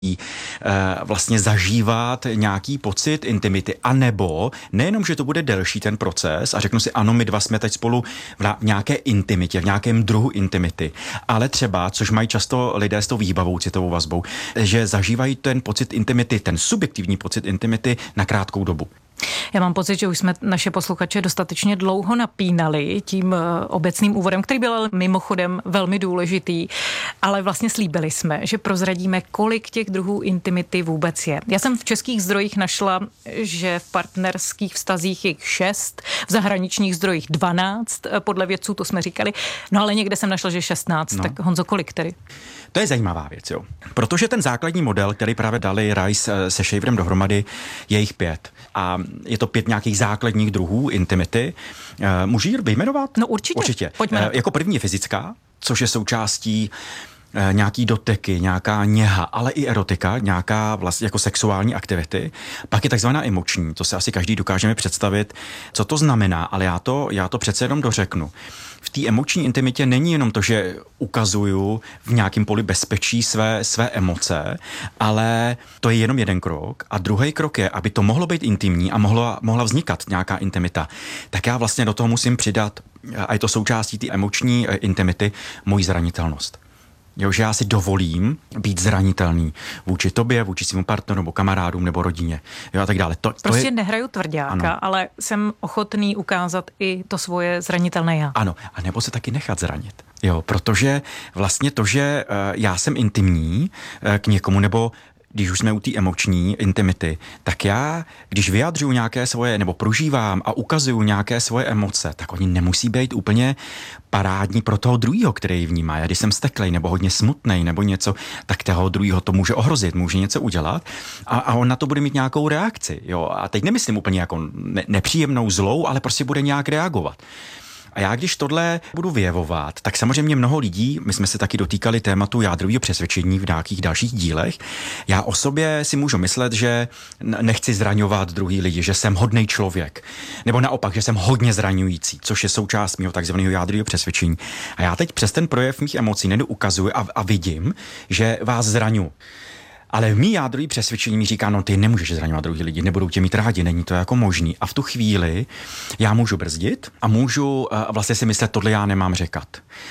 vlastně zažívat nějaký pocit intimity, anebo nejenom, že to bude delší ten proces a řeknu si, ano, my dva jsme teď spolu v nějaké intimitě, v nějakém druhu intimity, ale třeba, což mají často lidé s tou výbavou, citovou vazbou, že zažívají ten pocit intimity, ten subjektivní pocit intimity na krátkou dobu. Já mám pocit, že už jsme naše posluchače dostatečně dlouho napínali tím obecným úvodem, který byl mimochodem velmi důležitý, ale vlastně slíbili jsme, že prozradíme, kolik těch druhů intimity vůbec je. Já jsem v českých zdrojích našla, že v partnerských vztazích je 6, v zahraničních zdrojích 12, podle vědců to jsme říkali, no ale někde jsem našla, že 16, tak Honzo, kolik tedy? To je zajímavá věc, jo. Protože ten základní model, který právě dali Rice se Shaverem dohromady, je jich 5. A je to 5 nějakých základních druhů intimity. Můžu ji vyjmenovat? No určitě. Pojďme. Jako první je fyzická, což je součástí nějaký doteky, nějaká něha, ale i erotika, nějaká vlastně jako sexuální aktivity. Pak je takzvaná emoční, to se asi každý dokážeme představit, co to znamená, ale já to přece jenom dořeknu. V té emoční intimitě není jenom to, že ukazuju v nějakém poli bezpečí své emoce, ale to je jenom jeden krok. A druhý krok je, aby to mohlo být intimní a mohla vznikat nějaká intimita, tak já vlastně do toho musím přidat, a je to součástí té emoční intimity, moji zranitelnost. Jo, že já si dovolím být zranitelný vůči tobě, vůči svému partneru, nebo kamarádům, nebo rodině, jo, a tak dále. Prostě je... nehraju tvrďáka, ano. Ale jsem ochotný ukázat i to svoje zranitelné já. Ano, a nebo se taky nechat zranit. Jo, protože vlastně to, že já jsem intimní k někomu, nebo když už jsme u té emoční intimity, tak já, když vyjadřuju nějaké svoje, nebo prožívám a ukazuju nějaké svoje emoce, tak oni nemusí být úplně parádní pro toho druhého, který ji vnímá. Já když jsem steklej, nebo hodně smutnej, nebo něco, tak toho druhého to může ohrozit, může něco udělat a on na to bude mít nějakou reakci. Jo? A teď nemyslím úplně jako nepříjemnou, zlou, ale prostě bude nějak reagovat. A já, když tohle budu vyjevovat, tak samozřejmě mnoho lidí, my jsme se taky dotýkali tématu jádrového přesvědčení v nějakých dalších dílech, já o sobě si můžu myslet, že nechci zraňovat druhý lidi, že jsem hodnej člověk, nebo naopak, že jsem hodně zraňující, což je součást mého takzvaného jádrového přesvědčení. A já teď přes ten projev mých emocí ukazuji a vidím, že vás zraňu. Ale v mý jádrový přesvědčení mi říká, no ty nemůžeš zraňovat druhý lidi, nebudou tě mít rádi, není to jako možný. A v tu chvíli já můžu brzdit a můžu vlastně si myslet, tohle já nemám říkat.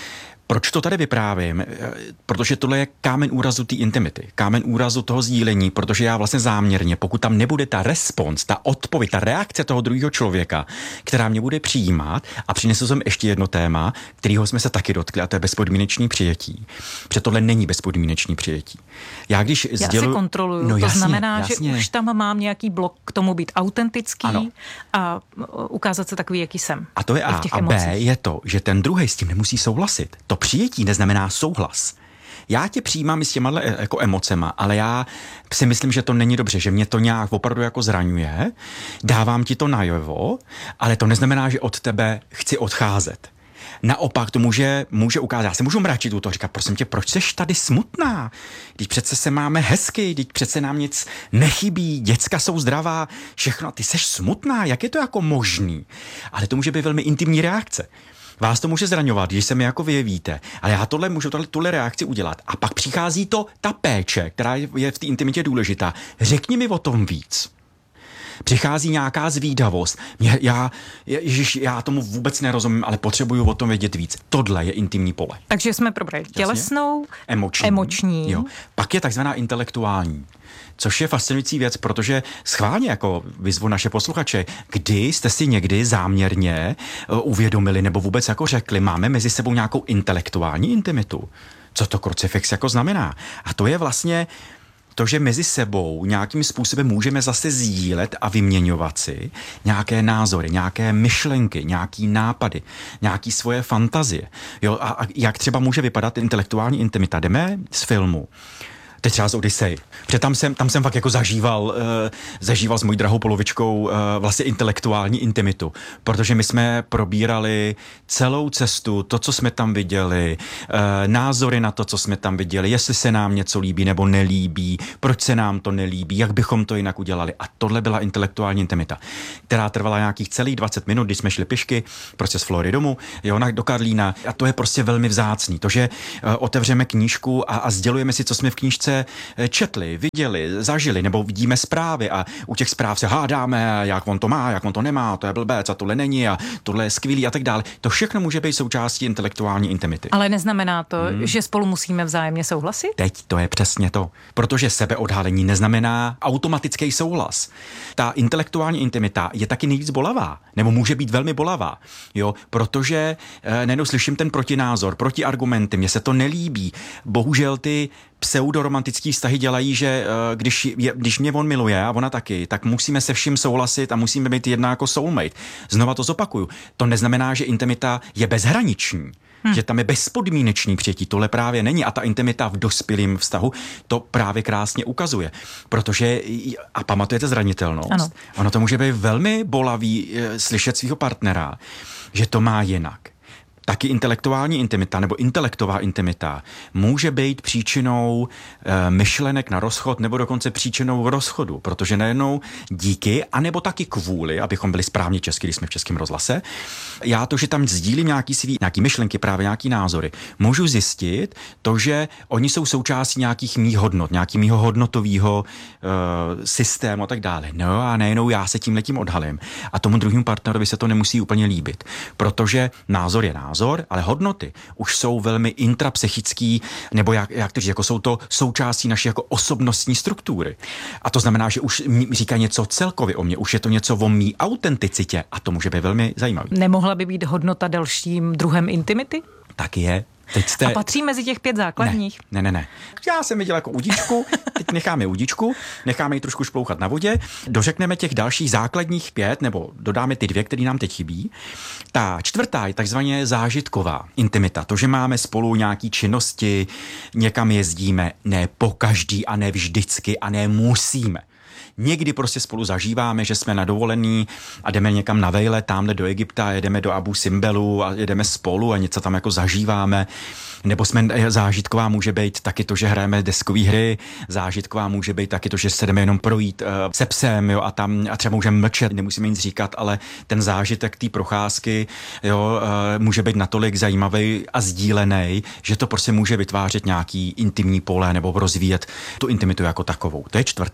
Proč to tady vyprávím? Protože tohle je kámen úrazu té intimity, kámen úrazu toho sdílení, protože já vlastně záměrně, pokud tam nebude ta respons, ta odpověď, ta reakce toho druhého člověka, která mě bude přijímat, a přinesu jsem ještě jedno téma, kterého jsme se taky dotkli, a to je bezpodmínečný přijetí. Protože tohle není bezpodmínečný přijetí. Já si kontroluju, no, jasně, znamená, že už tam mám nějaký blok k tomu být autentický, ano, a ukázat se takový, jaký jsem. A to je A. A B je to, že ten druhý s tím nemusí souhlasit. To přijetí neznamená souhlas. Já tě přijímám i s těma jako emocema, ale já si myslím, že to není dobře, že mě to nějak opravdu jako zraňuje, dávám ti to najevo, ale to neznamená, že od tebe chci odcházet. Naopak to může ukázat. Já se můžu mračit u toho, říkat, prosím tě, proč seš tady smutná? Když přece se máme hezky, když přece nám nic nechybí, děcka jsou zdravá, všechno, ty seš smutná, jak je to jako možný? Ale to může být velmi intimní reakce. Vás to může zraňovat, když se mi jako vyjevíte, ale já můžu tuhle reakci udělat. A pak přichází ta péče, která je v té intimitě důležitá. Řekni mi o tom víc. Přichází nějaká zvídavost. Já tomu vůbec nerozumím, ale potřebuju o tom vědět víc. Tohle je intimní pole. Takže jsme probrali tělesnou, emoční. Jo. Pak je takzvaná intelektuální. Což je fascinující věc, protože schválně jako vyzvu naše posluchače, kdy jste si někdy záměrně uvědomili nebo vůbec jako řekli, máme mezi sebou nějakou intelektuální intimitu. Co to krucifix jako znamená? A to je vlastně to, že mezi sebou nějakým způsobem můžeme zase sdílet a vyměňovat si nějaké názory, nějaké myšlenky, nějaký nápady, nějaký svoje fantazie. Jo, a jak třeba může vypadat intelektuální intimita? Jdeme z filmu. Teď třeba z Odyssey. Protože tam jsem fakt jako zažíval s mojí drahou polovičkou vlastně intelektuální intimitu. Protože my jsme probírali celou cestu, to, co jsme tam viděli, názory na to, co jsme tam viděli, jestli se nám něco líbí nebo nelíbí, proč se nám to nelíbí, jak bychom to jinak udělali. A tohle byla intelektuální intimita, která trvala nějakých celých 20 minut, když jsme šli pěšky prostě z Floridomu, do Karlína. A to je prostě velmi vzácný. To, že otevřeme knížku a sdělujeme si, co jsme v knížce něco četli, viděli, zažili, nebo vidíme zprávy a u těch zpráv se hádáme, jak on to má, jak on to nemá, to je blbec a tohle není a tohle je skvělý a tak dále. To všechno může být součástí intelektuální intimity. Ale neznamená to, že spolu musíme vzájemně souhlasit? Teď to je přesně to. Protože sebeodhalení neznamená automatický souhlas. Ta intelektuální intimita je taky nejvíc bolavá, nebo může být velmi bolavá, jo, protože najednou slyším ten protinázor, protiargumenty, mně se to nelíbí. Bohužel ty pseudoromantický vztahy dělají, že když mě on miluje a ona taky, tak musíme se vším souhlasit a musíme být jedna jako soulmate. Znova to zopakuju. To neznamená, že intimita je bezhraniční. Že tam je bezpodmínečný přijetí, tohle právě není a ta intimita v dospělém vztahu to právě krásně ukazuje, protože a pamatujete zranitelnost, ano. Ono to může být velmi bolavý slyšet svého partnera, že to má jinak. Taky intelektuální intimita nebo intelektová intimita může být příčinou myšlenek na rozchod nebo dokonce příčinou rozchodu, protože najednou díky, anebo taky kvůli, abychom byli správně česky, když jsme v Českém rozhlase, já to, že tam sdílím nějaký myšlenky, právě nějaký názory, můžu zjistit to, že oni jsou součástí nějakých mých hodnot, nějakého hodnotového systému a tak dále. No a najednou já se tímhletím odhalím a tomu druhému partnerovi se to nemusí úplně líbit, protože názor je názor, ale hodnoty už jsou velmi intrapsychický, nebo jak to říct, jako jsou to součástí naší jako osobnostní struktury. A to znamená, že už říká něco celkově o mně, už je to něco o mý autenticitě a to může být velmi zajímavý. Nemohla by být hodnota dalším druhem intimity? Tak je. A patří mezi těch 5 základních? Ne. Já jsem viděl jako udičku, teď necháme udičku, necháme ji trošku šplouchat na vodě, dořekneme těch dalších základních 5, nebo dodáme ty 2, které nám teď chybí. Ta 4. je takzvaně zážitková intimita, to, že máme spolu nějaký činnosti, někam jezdíme, ne pokaždý a ne vždycky a ne musíme. Někdy prostě spolu zažíváme, že jsme na dovolený a jdeme někam na vejlet, tamhle do Egypta, jedeme do Abu Simbelu a jedeme spolu a něco tam jako zažíváme. Nebo zážitková může být taky to, že hrajeme deskové hry, zážitková může být taky to, že se jdeme jenom projít se psem, jo, a třeba můžeme mlčet, nemusíme nic říkat, ale ten zážitek té procházky, jo, může být natolik zajímavý a sdílený, že to prostě může vytvářet nějaký intimní pole nebo rozvíjet tu intimitu jako takovou. To je 4.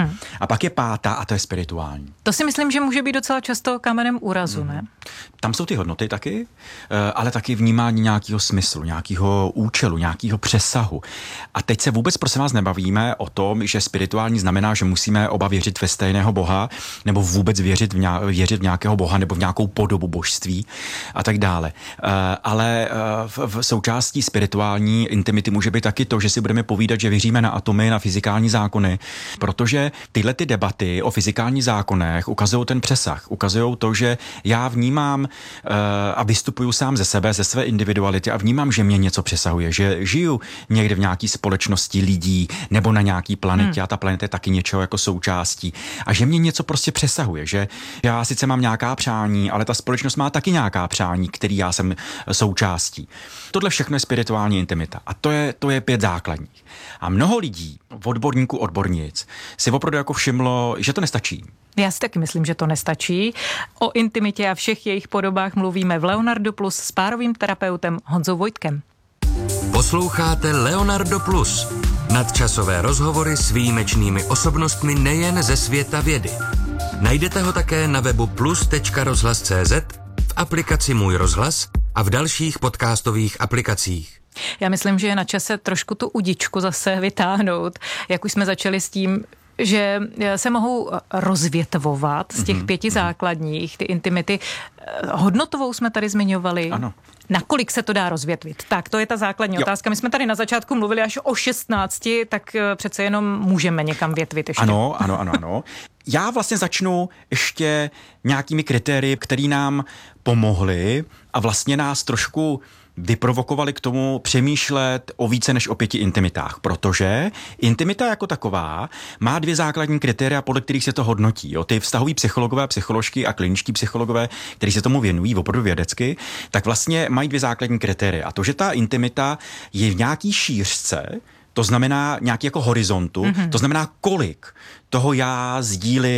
A pak je 5. a to je spirituální. To si myslím, že může být docela často kamenem úrazu, ne? Tam jsou ty hodnoty taky, ale taky vnímání nějakého smyslu, nějakého účelu, nějakého přesahu. A teď se vůbec prosím vás nebavíme o tom, že spirituální znamená, že musíme oba věřit ve stejného Boha, nebo vůbec věřit v nějakého Boha, nebo v nějakou podobu božství a tak dále. Ale v součástí spirituální intimity může být taky to, že si budeme povídat, že věříme na atomy, na fyzikální zákony, protože tyhle ty debaty o fyzikálních zákonech ukazují ten přesah, ukazují to, že já vnímám a vystupuju sám ze sebe, ze své individuality a vnímám, že mě něco přesahuje, že žiju někde v nějaké společnosti lidí nebo na nějaký planetě a ta planeta je taky něčeho jako součástí a že mě něco prostě přesahuje, že já sice mám nějaká přání, ale ta společnost má taky nějaká přání, který já jsem součástí. Tohle všechno je spirituální intimita a to je 5 základních. A mnoho lidí, odborníků, odbornic, si opravdu jako všimlo, že to nestačí. Já si taky myslím, že to nestačí. O intimitě a všech jejich podobách mluvíme v Leonardo Plus s párovým terapeutem Honzou Vojtkem. Posloucháte Leonardo Plus. Nadčasové rozhovory s výjimečnými osobnostmi nejen ze světa vědy. Najdete ho také na webu plus.rozhlas.cz, v aplikaci Můj rozhlas a v dalších podcastových aplikacích. Já myslím, že je na čase trošku tu udičku zase vytáhnout, jak už jsme začali s tím, že se mohou rozvětvovat z těch 5 základních, ty intimity. Hodnotovou jsme tady zmiňovali. Ano. Nakolik se to dá rozvětvit? Tak, to je ta základní otázka. My jsme tady na začátku mluvili až o 16, tak přece jenom můžeme někam větvit ještě. Ano. Já vlastně začnu ještě nějakými kritérii, které nám pomohly a vlastně nás trošku vyprovokovali k tomu přemýšlet o více než o 5 intimitách, protože intimita jako taková má 2 základní kritéria, podle kterých se to hodnotí. Jo. Ty vztahoví psychologové, psycholožky a kliničtí psychologové, kteří se tomu věnují opravdu vědecky, tak vlastně mají 2 základní kritéria. A to, že ta intimita je v nějaký šířce, to znamená nějaký jako horizontu, to znamená kolik toho já sdílím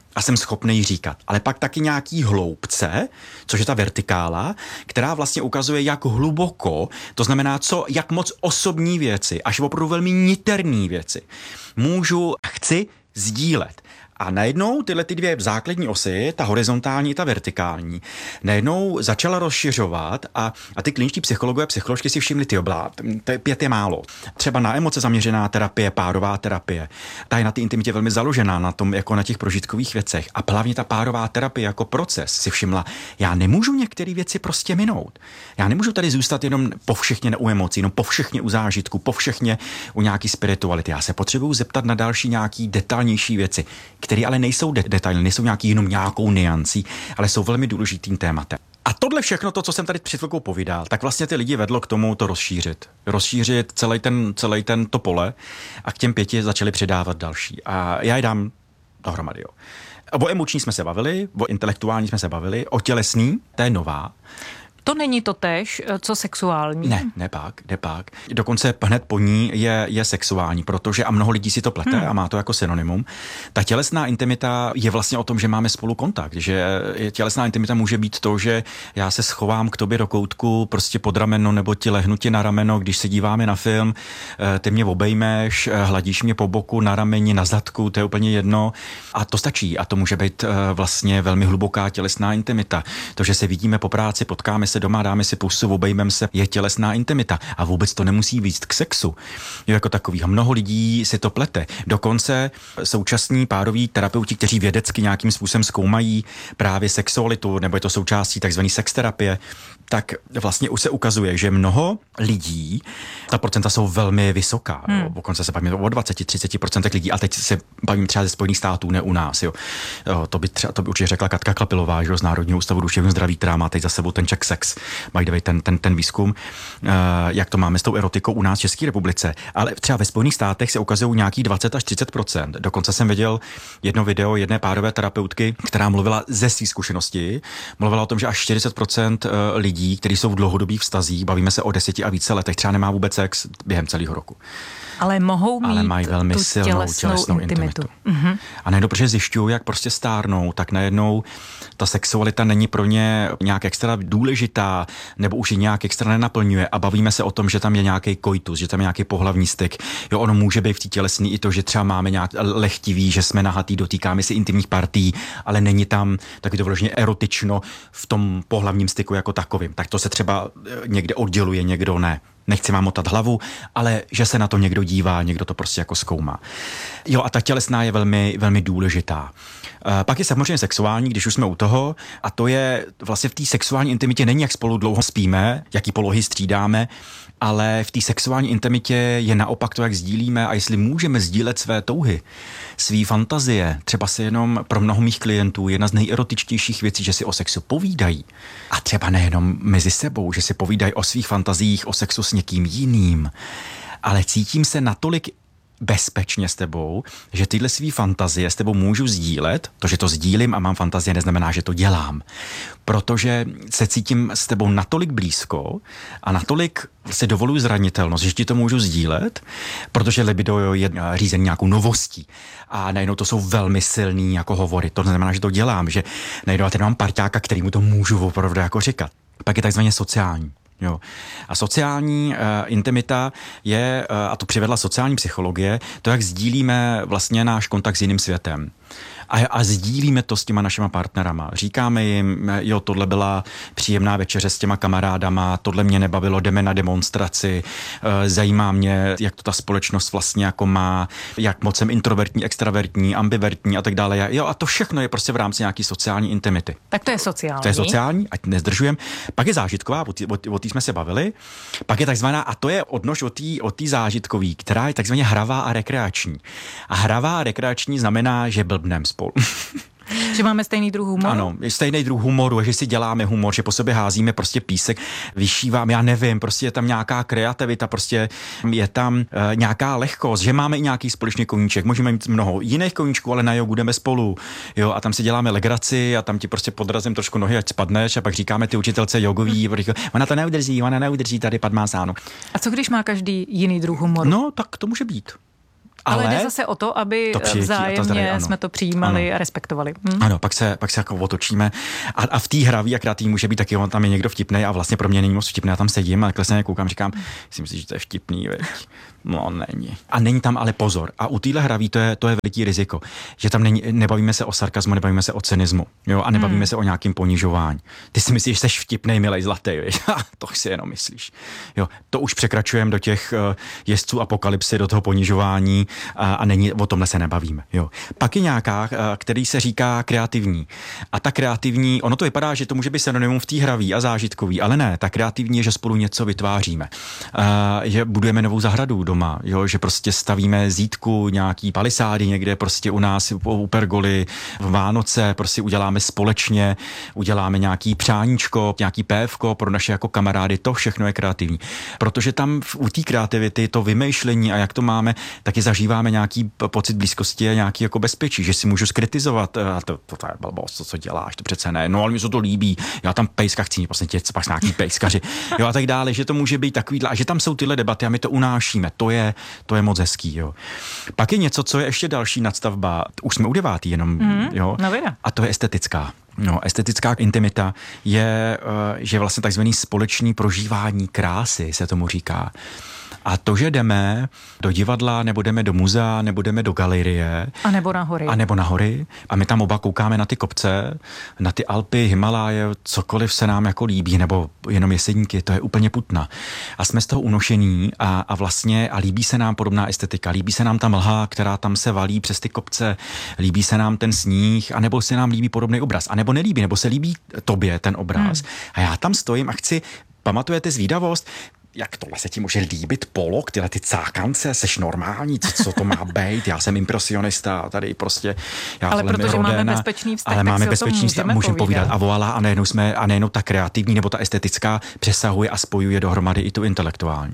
a jsem schopný ji říkat. Ale pak taky nějaký hloubce, což je ta vertikála, která vlastně ukazuje, jak hluboko, to znamená, jak moc osobní věci, až opravdu velmi niterné věci můžu a chci sdílet. A najednou tyhle ty dvě základní osy, ta horizontální i ta vertikální, najednou začala rozšiřovat a ty kliničtí psychologové, psycholožky si všimli, to je 5 je málo. Třeba na emoce zaměřená terapie, párová terapie, ta je na té intimitě velmi založená, na tom, jako na těch prožitkových věcech. A hlavně ta párová terapie jako proces si všimla, já nemůžu některé věci prostě minout. Já nemůžu tady zůstat jenom povšechně u emocí, jenom povšechně u zážitku, povšechně u nějaký spirituality. Já se potřebuju zeptat na další nějaký detailnější věci, které ale nejsou detailní, nejsou jenom nějakou nuancí, ale jsou velmi důležitým tématem. A tohle všechno, to, co jsem tady před chvilkou povídal, tak vlastně ty lidi vedlo k tomu to rozšířit. Rozšířit celý ten to pole a k těm 5 začali přidávat další. A já je dám dohromady. Jo. O emoční jsme se bavili, o intelektuální jsme se bavili, o tělesný, to je nová. To není to též, co sexuální. Ne, nepak. Dokonce hned po ní je sexuální, protože a mnoho lidí si to plete a má to jako synonymum. Ta tělesná intimita je vlastně o tom, že máme spolu kontakt, že tělesná intimita může být to, že já se schovám k tobě do koutku, prostě pod rameno, nebo ti lehnu ti na rameno, když se díváme na film, ty mě obejmeš, hladíš mě po boku, na rameni, na zadku, to je úplně jedno. A to stačí a to může být vlastně velmi hluboká tělesná intimita. To, že se vidíme po práci, potkáme se doma, dáme si pusu, obejmeme se, je tělesná intimita. A vůbec to nemusí víc k sexu. Je jako takový. A mnoho lidí si to plete. Dokonce současní pároví terapeuti, kteří vědecky nějakým způsobem zkoumají právě sexualitu, nebo je to součástí takzvané sexterapie, tak vlastně už se ukazuje, že mnoho lidí, ta procenta jsou velmi vysoká. Dokonce se bavíme o 20-30% lidí, a teď se bavím třeba ze Spojených států, ne u nás. Jo. To by určitě řekla Katka Klapilová, že, z Národního ústavu duševního zdraví, která má teď za sebou ten check sex, by the way, ten výzkum, jak to máme s tou erotikou u nás v České republice. Ale třeba ve Spojených státech se ukazují nějaký 20-30%. Dokonce jsem viděl jedno video jedné párové terapeutky, která mluvila ze své zkušenosti, mluvila o tom, že až 40% lidí, kteří jsou v dlouhodobých vztazích, bavíme se o 10 a více letech, třeba nemá vůbec sex během celého roku. Ale mají velmi silnou tělesnou intimitu. Mm-hmm. A najednou, protože zjišťují, jak prostě stárnou, tak najednou ta sexualita není pro ně nějak extra důležitá, nebo už ji nějak extra nenaplňuje a bavíme se o tom, že tam je nějaký koitus, že tam je nějaký pohlavní styk. Jo, ono může být v té tělesný i to, že třeba máme nějak lehtivý, že jsme nahatý, dotýkáme si intimních partí, ale není tam taky to vložně erotično v tom pohlavním styku jako takovým. Tak to se třeba někde odděluje, někdo ne. Nechci vám motat hlavu, ale že se na to někdo dívá, někdo to prostě jako zkoumá. Jo, a ta tělesná je velmi, velmi důležitá. Pak je samozřejmě sexuální, když už jsme u toho, a to je vlastně v té sexuální intimitě není, jak spolu dlouho spíme, jaký polohy střídáme, ale v té sexuální intimitě je naopak to, jak sdílíme a jestli můžeme sdílet své touhy, svý fantazie. Třeba se jenom pro mnoho mých klientů jedna z nejerotičtějších věcí, že si o sexu povídají. A třeba nejenom mezi sebou, že si povídají o svých fantazích, o sexu s někým jiným, ale cítím se natolik bezpečně s tebou, že tyhle svý fantazie s tebou můžu sdílet. To, že to sdílím a mám fantazie, neznamená, že to dělám. Protože se cítím s tebou natolik blízko a natolik si dovoluji zranitelnost, že ti to můžu sdílet, protože libido je řízený nějakou novostí. A najednou to jsou velmi silný jako hovory. To znamená, že to dělám, že najednou já tady mám parťáka, kterýmu to můžu opravdu jako říkat. Pak je takzvaně sociální. Jo. A sociální intimita je, a to přivedla sociální psychologie, to, jak sdílíme vlastně náš kontakt s jiným světem. A sdílíme to s těma našima partnerama. Říkáme jim, jo, tohle byla příjemná večeře s těma kamarádama, tohle mě nebavilo, jdeme na demonstraci, zajímá mě, jak to ta společnost vlastně jako má, jak moc jsem introvertní, extravertní, ambivertní a tak dále. Jo, a to všechno je prostě v rámci nějaký sociální intimity. Tak to je sociální. To je sociální, ať nezdržujem. Pak je zážitková, o té jsme se bavili. Pak je takzvaná, a to je odnož od té zážitkový, která je takzvaně hravá a rekreační. A hravá a rekreační znamená, že blbnem spolu. Že máme stejný druh humoru? Ano, stejný druh humoru, že si děláme humor, že po sobě házíme prostě písek, vyšívám, já nevím, prostě je tam nějaká kreativita, prostě je tam nějaká lehkost, že máme i nějaký společný koníček, můžeme mít mnoho jiných koníčků, ale na jogu jdeme spolu, jo, a tam si děláme legraci a tam ti prostě podrazím trošku nohy, ať spadneš a pak říkáme ty učitelce jogový, ona to neudrží, tady padmá sáno. A co když má každý jiný druh humoru? No, tak to může být. Ale jde zase o to, aby vzájemně jsme to přijímali a respektovali. Ano, pak se jako otočíme a v té hraví a kreativní může být taky, on tam je někdo vtipnej a vlastně pro mě není moc vtipný, já tam sedím a takhle se koukám, říkám, si myslíš, že to je vtipný, veď? No, není. A není tam ale pozor. A u téhle hraví to je veliký riziko, že tam nebavíme se o sarkazmu, nebavíme se o cynismu, jo, a nebavíme se o nějakým ponižování. Ty si myslíš, že jsi vtipnej, milej zlatý, to si jenom myslíš. Jo, to už překračujeme do těch jezdců apokalypsy, do toho ponižování a o tomhle se nebavíme. Jo. Pak je nějaká, který se říká kreativní. A ta kreativní, ono to vypadá, že to může být synonymum v té hraví a zážitkový, ale ne, ta kreativní je, že spolu něco vytváříme. Že budujeme novou zahradu doma, jo, že prostě stavíme zítku, nějaký palisády někde prostě u nás u pergoly, v Vánoce prostě uděláme společně, uděláme nějaký přáníčko, nějaký PFko pro naše jako kamarády, to všechno je kreativní. Protože tam u té kreativity, to vymýšlení a jak to máme, taky zažíváme nějaký pocit blízkosti a nějaký jako bezpečí, že si můžu skritizovat, a to je blbost, co děláš, to přece ne, no ale mi se to líbí, já tam pejska chci, prostě tě, pak nějaký pejskaři, jo a tak dále, že to může být takovýhle, a že tam jsou tyhle debaty a my to unášíme, to je moc hezký, jo. Pak je něco, co je ještě další nadstavba, už jsme u 9. jenom, jo, a to je estetická. No, estetická intimita je, že vlastně takzvaný společný prožívání krásy, se tomu říká. A to, že jdeme do divadla, nebo jdeme do muzea, nebo jdeme do galerie. A nebo na hory. A my tam oba koukáme na ty kopce, na ty Alpy, Himaláje, cokoliv se nám jako líbí, nebo jenom Jeseníky, to je úplně putna. A jsme z toho unošení a vlastně a líbí se nám podobná estetika. Líbí se nám ta mlha, která tam se valí přes ty kopce, líbí se nám ten sníh, anebo se nám líbí podobný obraz, anebo nelíbí, nebo se líbí tobě ten obraz. A já tam stojím a chci, pamatujete zvídavost? Jak tohle se ti může líbit polok, tyhle ty cákance, seš normální, co to má být, já jsem impresionista, tady prostě, ale protože máme bezpečný vztah, ale tak máme si bezpečný vztah, můžeme povídat a voilà, a nejenom ta kreativní nebo ta estetická přesahuje a spojuje dohromady i tu intelektuální.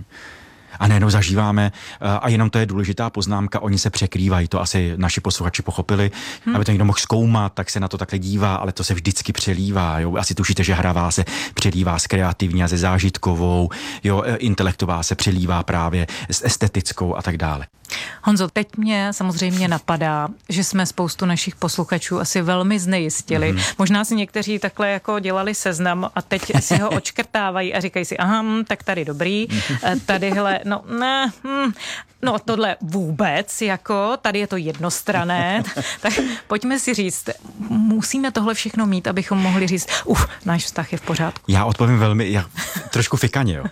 A nejenom zažíváme, a jenom to je důležitá poznámka, oni se překrývají, to asi naši posluchači pochopili, aby to někdo mohl zkoumat, tak se na to takhle dívá, ale to se vždycky přelívá, jo, asi tušíte, že hravá se přelívá s kreativní a se zážitkovou, jo, intelektová se přelívá právě s estetickou a tak dále. Honzo, teď mě samozřejmě napadá, že jsme spoustu našich posluchačů asi velmi znejistili. Možná si někteří takhle jako dělali seznam a teď si ho odškrtávají a říkají si, aha, tak tady dobrý, tadyhle, no tohle vůbec, jako tady je to jednostranné, tak pojďme si říct, musíme tohle všechno mít, abychom mohli říct, náš vztah je v pořádku. Já odpovím trošku fikaně, jo.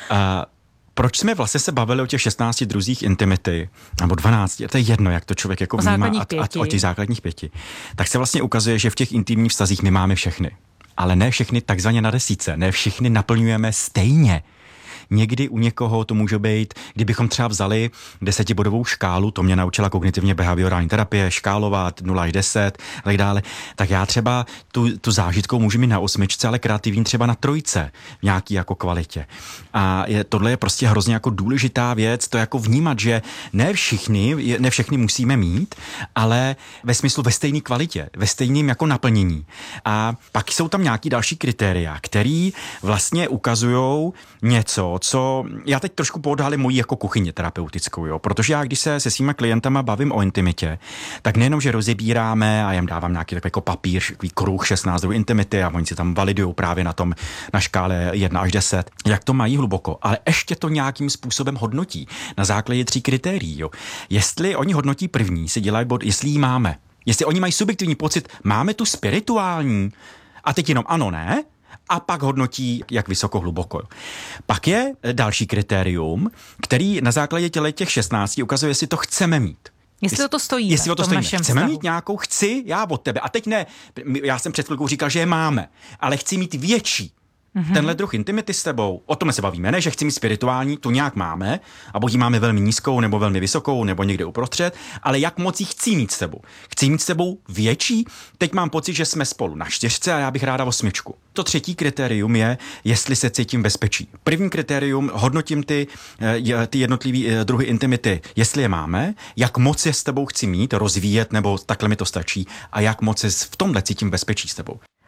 Proč jsme vlastně se bavili o těch 16 druzích intimity, nebo 12, to je jedno, jak to člověk jako vnímá, o těch základních 5, tak se vlastně ukazuje, že v těch intimních vztazích my máme všechny. Ale ne všechny takzvaně na desíce, ne všechny naplňujeme stejně. Někdy u někoho to může být, kdybychom třeba vzali 10bodovou škálu, to mě naučila kognitivně behaviorální terapie, škálovat 0 až 10 a tak dále, tak já třeba tu zážitkou můžu mít na 8, ale kreativní třeba na 3 v nějaký jako kvalitě. A tohle je prostě hrozně jako důležitá věc, to jako vnímat, že ne všechny musíme mít, ale ve smyslu ve stejné kvalitě, ve stejném jako naplnění. A pak jsou tam nějaký další kritéria, který vlastně ukazujou něco, co já teď trošku podhalím moji jako kuchyni terapeutickou, jo, protože já když se svýma klientama bavím o intimitě, tak nejenom, že rozebíráme a jim dávám nějaký takový jako papír, takový kruh 16 druhů intimity a oni si tam validujou právě na škále 1 až 10, jak to mají hluboko, ale ještě to nějakým způsobem hodnotí na základě 3 kritérií, jo. Jestli oni hodnotí první, si dělají bod, jestli jí máme. Jestli oni mají subjektivní pocit, máme tu spirituální a teď jenom ano, ne? A pak hodnotí, jak vysoko, hluboko. Pak je další kritérium, který na základě těch 16 ukazuje, jestli to chceme mít. Jestli o to stojíme. Jestli o to stojíme. Chceme vztahu. mít nějakou, chci já od tebe. A teď ne, já jsem před chvilkou říkal, že je máme, ale chci mít větší. Tenhle druh intimity s tebou, o tom se bavíme, ne, že chci mít spirituální, tu nějak máme, a buď ji máme velmi nízkou, nebo velmi vysokou, nebo někde uprostřed, ale jak moc ji chci mít s tebou. Chci mít s tebou větší, teď mám pocit, že jsme spolu na 4 a já bych ráda 8. To 3. kritérium je, jestli se cítím bezpečí. První kritérium, hodnotím ty jednotlivý druhy intimity, jestli je máme, jak moc je s tebou chci mít, rozvíjet, nebo takhle mi to stačí, a jak moc se v tomhle cítím bezpečí s tebou.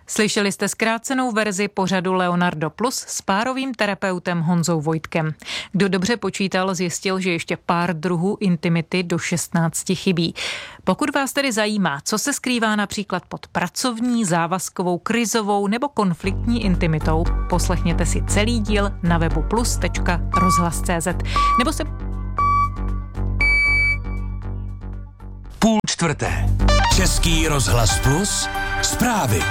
Slyšeli jste zkrácenou verzi pořadu Leonardo Plus s párovým terapeutem Honzou Vojtkem. Kdo dobře počítal, zjistil, že ještě pár druhů intimity do 16 chybí. Pokud vás tedy zajímá, co se skrývá například pod pracovní, závazkovou, krizovou nebo konfliktní intimitou, poslechněte si celý díl na webu plus.rozhlas.cz nebo se... 3:30. Český rozhlas Plus. Zprávy.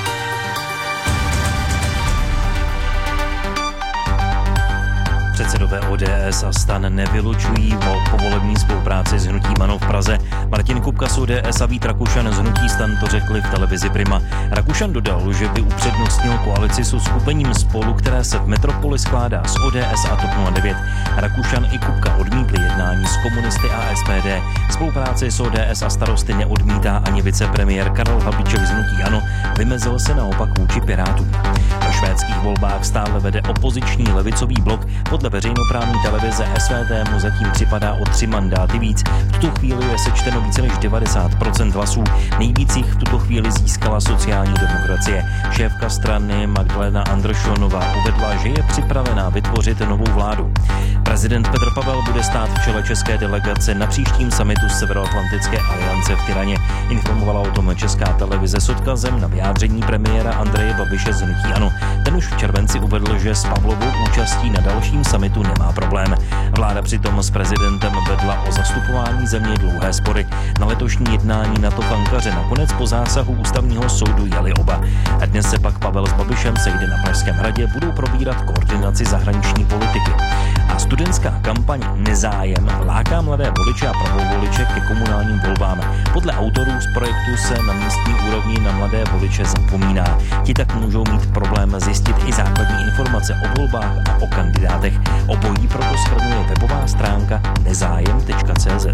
Předsedové ODS a STAN nevylučují povolební spolupráci s hnutím ANO v Praze. Martin Kupka z ODS a Vít Rakušan z hnutí STAN to řekli v televizi Prima. Rakušan dodal, že by upřednostnil koalici s uskupením Spolu, které se v metropoli skládá z ODS a TOP 09. Rakušan i Kupka odmítli jednání s komunisty a SPD. Spolupráci s ODS a Starosty neodmítá ani vicepremiér Karel Havlíček z hnutí ANO, vymezil se naopak vůči Pirátům. Ve švédských volbách stále vede opoziční levicový blok. Podle veřejnoprávní televize SVT mu zatím připadá o 3 mandáty víc. V tuto chvíli je sečteno více než 90% hlasů. Nejvíc jich v tuto chvíli získala sociální demokracie. Šéfka strany Magdalena Andršonová uvedla, že je připravená vytvořit novou vládu. Prezident Petr Pavel bude stát v čele české delegace na příštím summitu Severoatlantické aliance v Tiraně. Informovala o tom Česká televize s odkazem na vyjádření premiéra Andreje Babiše z hnutí ANO. Ten už v červenci uvedl, že s Pavlovou účastí na dalším summitu nemá problém. Vláda přitom s prezidentem vedla o zastupování země dlouhé spory. Na letošní jednání NATO v Ankaře nakonec po zásahu ústavního soudu jeli oba. A dnes se pak Pavel s Babišem sejde na Pražském hradě, budou probírat koordinaci zahraniční politiky. A studentská kampaň Nezájem láká mladé voliče a pravovoliče ke komunálním volbám. Podle autorů z projektu se na místní úrovni na mladé voliče zapomíná. Ti tak můžou mít problém zjistit i základní informace o volbách a o kandidátech. Obojí proto shrnuje webová stránka nezájem.cz.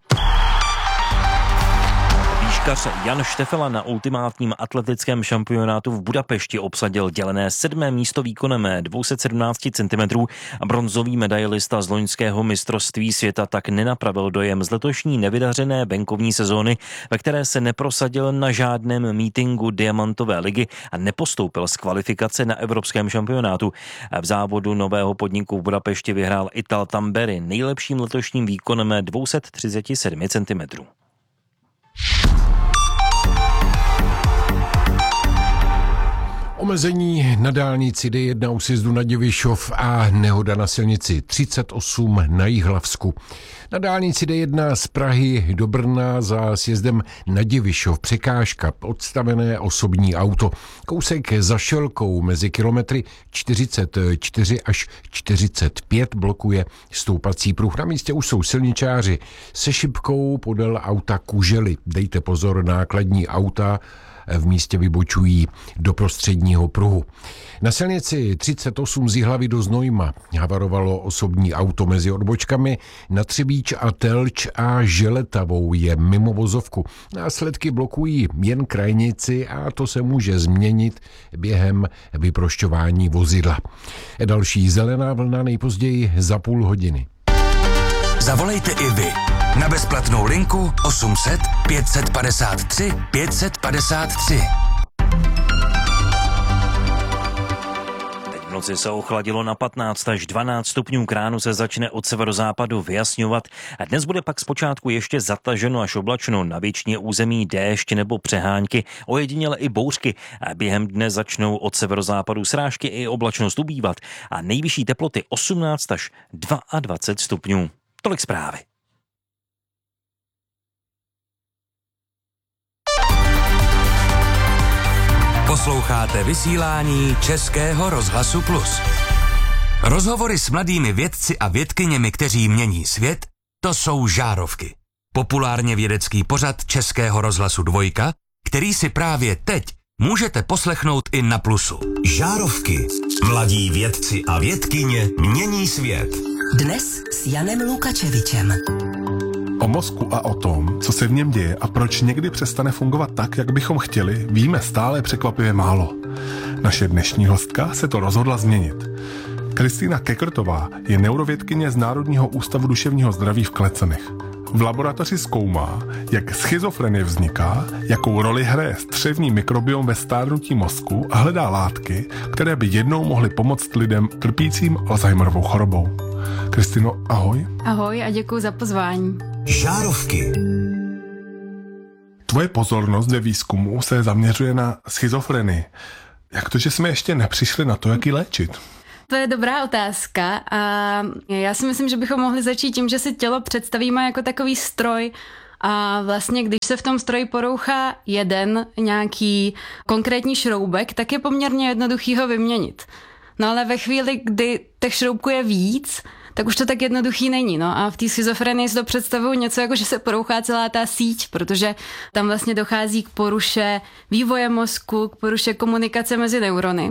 Výškař Jan Štefela na ultimátním atletickém šampionátu v Budapešti obsadil dělené 7. místo výkonem 217 cm a bronzový medailista z loňského mistrovství světa tak nenapravil dojem z letošní nevydařené venkovní sezóny, ve které se neprosadil na žádném mítinku Diamantové ligy a nepostoupil z kvalifikace na evropském šampionátu. V závodu nového podniku v Budapešti vyhrál Ital Tamberi nejlepším letošním výkonem 237 cm. Omezení na dálnici D1 u sjezdu na Děvišov a nehoda na silnici 38 na Jihlavsku. Na dálnici D1 z Prahy do Brna za sjezdem na Děvišov překážka, odstavené osobní auto. Kousek za Šelkou mezi kilometry 44 až 45 blokuje stoupací pruh. Na místě už jsou silničáři se šipkou podél auta Kužely. Dejte pozor, nákladní auta v místě vybočují do prostředního pruhu. Na silnici 38 z Jihlavy do Znojma havarovalo osobní auto mezi odbočkami na Třebíč a Telč a Želetavou je mimo vozovku. Následky blokují jen krajnici a to se může změnit během vyprošťování vozidla. Další zelená vlna nejpozději za půl hodiny. Zavolejte i vy na bezplatnou linku 800 553 553. V noci se ochladilo na 15 až 12 stupňů, k ránu se začne od severozápadu vyjasňovat a dnes bude pak zpočátku ještě zataženo až oblačno, na většině území déšť nebo přehánky, ojediněle i bouřky a během dne začnou od severozápadu srážky i oblačnost ubývat a nejvyšší teploty 18 až 22 stupňů. Tolik zprávy. Posloucháte vysílání Českého rozhlasu Plus. Rozhovory s mladými vědci a vědkyněmi, kteří mění svět, to jsou Žárovky. Populárně vědecký pořad Českého rozhlasu Dvojka, který si právě teď můžete poslechnout i na Plusu. Žárovky. Mladí vědci a vědkyně mění svět. Dnes s Janem Lukačevičem. O mozku a o tom, co se v něm děje a proč někdy přestane fungovat tak, jak bychom chtěli, víme stále překvapivě málo. Naše dnešní hostka se to rozhodla změnit. Kristýna Kekrtová je neurovědkyně z Národního ústavu duševního zdraví v Klecenech. v laboratoři zkoumá, jak schizofrenie vzniká, jakou roli hraje střevní mikrobiom ve stárnutí mozku a hledá látky, které by jednou mohly pomoct lidem trpícím Alzheimerovou chorobou. Kristino, ahoj. Ahoj a děkuji za pozvání. Žárovky. Tvoje pozornost ve výzkumu se zaměřuje na schizofrenii. Jak to, že jsme ještě nepřišli na to, jak ji léčit? To je dobrá otázka a já si myslím, že bychom mohli začít tím, že si tělo představíme jako takový stroj a vlastně když se v tom stroji porouchá jeden nějaký konkrétní šroubek, tak je poměrně jednoduchý ho vyměnit. No ale ve chvíli, kdy těch šroubků je víc, tak už to tak jednoduchý není. No a v té schizofrenii si to představuju něco jako, že se porouchá celá ta síť, protože tam vlastně dochází k poruše vývoje mozku, k poruše komunikace mezi neurony.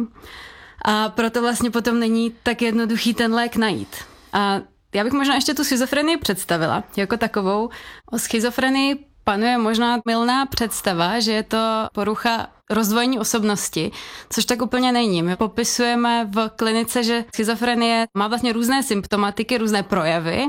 A proto vlastně potom není tak jednoduchý ten lék najít. A já bych možná ještě tu schizofrenii představila jako takovou. O schizofrenii panuje možná mylná představa, že je to porucha rozdvojení osobnosti, což tak úplně není. My popisujeme v klinice, že schizofrenie má vlastně různé symptomatiky, různé projevy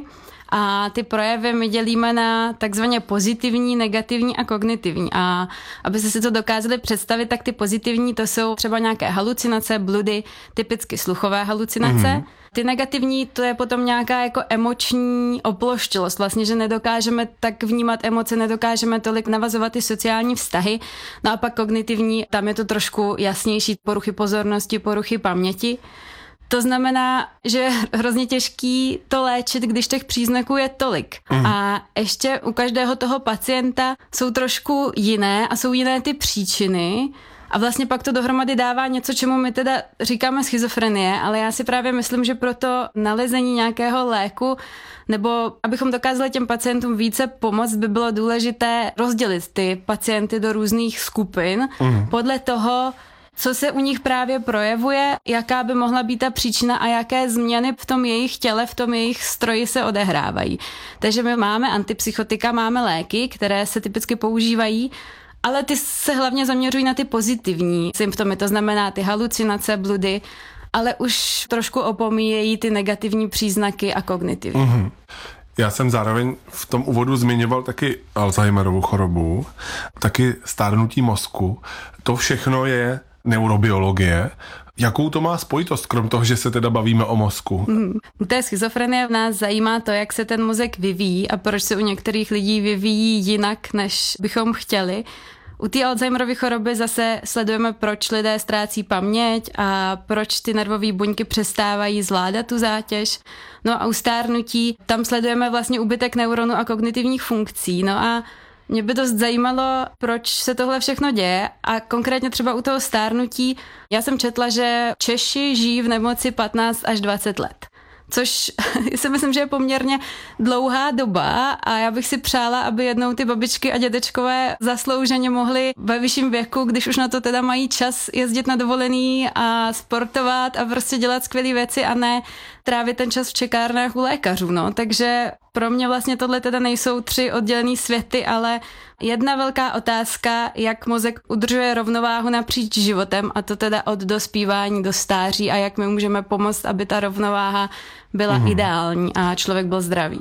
a ty projevy my dělíme na takzvaně pozitivní, negativní a kognitivní. A abyste si to dokázali představit, tak ty pozitivní to jsou třeba nějaké halucinace, bludy, typicky sluchové halucinace. Ty negativní, to je potom nějaká jako emoční oploštilost, vlastně, že nedokážeme tak vnímat emoce, nedokážeme tolik navazovat ty sociální vztahy. No a pak kognitivní, tam je to trošku jasnější, poruchy pozornosti, poruchy paměti. To znamená, že je hrozně těžký to léčit, když těch příznaků je tolik. A ještě u každého toho pacienta jsou trošku jiné a jsou jiné ty příčiny. A vlastně pak to dohromady dává něco, čemu my teda říkáme schizofrenie, ale já si právě myslím, že pro to nalezení nějakého léku, nebo abychom dokázali těm pacientům více pomoct, by bylo důležité rozdělit ty pacienty do různých skupin podle toho, co se u nich právě projevuje, jaká by mohla být ta příčina a jaké změny v tom jejich těle, v tom jejich stroji se odehrávají. Takže my máme antipsychotika, máme léky, které se typicky používají, ale ty se hlavně zaměřují na ty pozitivní symptomy, to znamená ty halucinace, bludy, ale už trošku opomíjejí ty negativní příznaky a kognitivní. Já jsem zároveň v tom úvodu zmiňoval taky Alzheimerovu chorobu, taky stárnutí mozku. To všechno je neurobiologie. Jakou to má spojitost, krom toho, že se teda bavíme o mozku? U té schizofrenie nás zajímá to, jak se ten mozek vyvíjí a proč se u některých lidí vyvíjí jinak, než bychom chtěli. U té Alzheimerovy choroby zase sledujeme, proč lidé ztrácí paměť a proč ty nervové buňky přestávají zvládat tu zátěž. No a u stárnutí tam sledujeme vlastně úbytek neuronů a kognitivních funkcí. No a mě by dost zajímalo, proč se tohle všechno děje a konkrétně třeba u toho stárnutí. Já jsem četla, že Češi žijí v nemoci 15 až 20 let. Což si myslím, že je poměrně dlouhá doba a já bych si přála, aby jednou ty babičky a dědečkové zaslouženě mohli ve vyšším věku, když už na to teda mají čas, jezdit na dovolený a sportovat a prostě dělat skvělé věci a ne trávit ten čas v čekárnách u lékařů. No. Takže pro mě vlastně tohle teda nejsou 3 oddělený světy, ale jedna velká otázka, jak mozek udržuje rovnováhu napříč životem a to teda od dospívání do stáří a jak my můžeme pomoct, aby ta rovnováha byla ideální a člověk byl zdravý.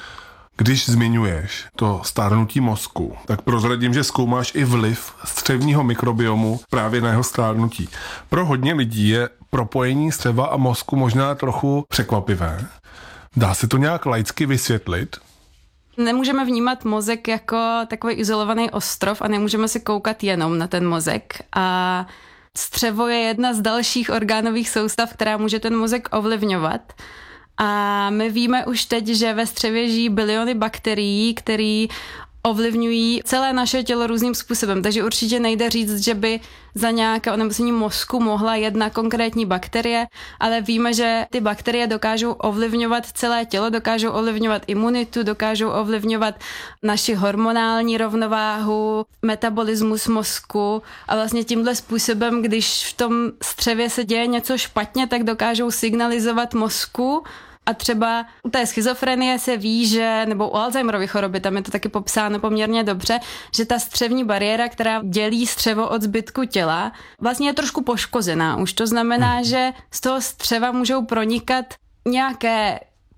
Když zmiňuješ to stárnutí mozku, tak prozradím, že zkoumáš i vliv střevního mikrobiomu právě na jeho stárnutí. Pro hodně lidí je propojení střeva a mozku možná trochu překvapivé. Dá se to nějak laicky vysvětlit? Nemůžeme vnímat mozek jako takový izolovaný ostrov a nemůžeme se koukat jenom na ten mozek. A střevo je jedna z dalších orgánových soustav, která může ten mozek ovlivňovat. A my víme už teď, že ve střevě žijí biliony bakterií, které ovlivňují celé naše tělo různým způsobem. Takže určitě nejde říct, že by za nějaké onemocnění mozku mohla jedna konkrétní bakterie, ale víme, že ty bakterie dokážou ovlivňovat celé tělo, dokážou ovlivňovat imunitu, dokážou ovlivňovat naši hormonální rovnováhu, metabolismus mozku a vlastně tímhle způsobem, když v tom střevě se děje něco špatně, tak dokážou signalizovat mozku. A třeba u té schizofrenie se ví, že, nebo u Alzheimerovy choroby, tam je to taky popsáno poměrně dobře, že ta střevní bariéra, která dělí střevo od zbytku těla, vlastně je trošku poškozená už. To znamená, že z toho střeva můžou pronikat nějaké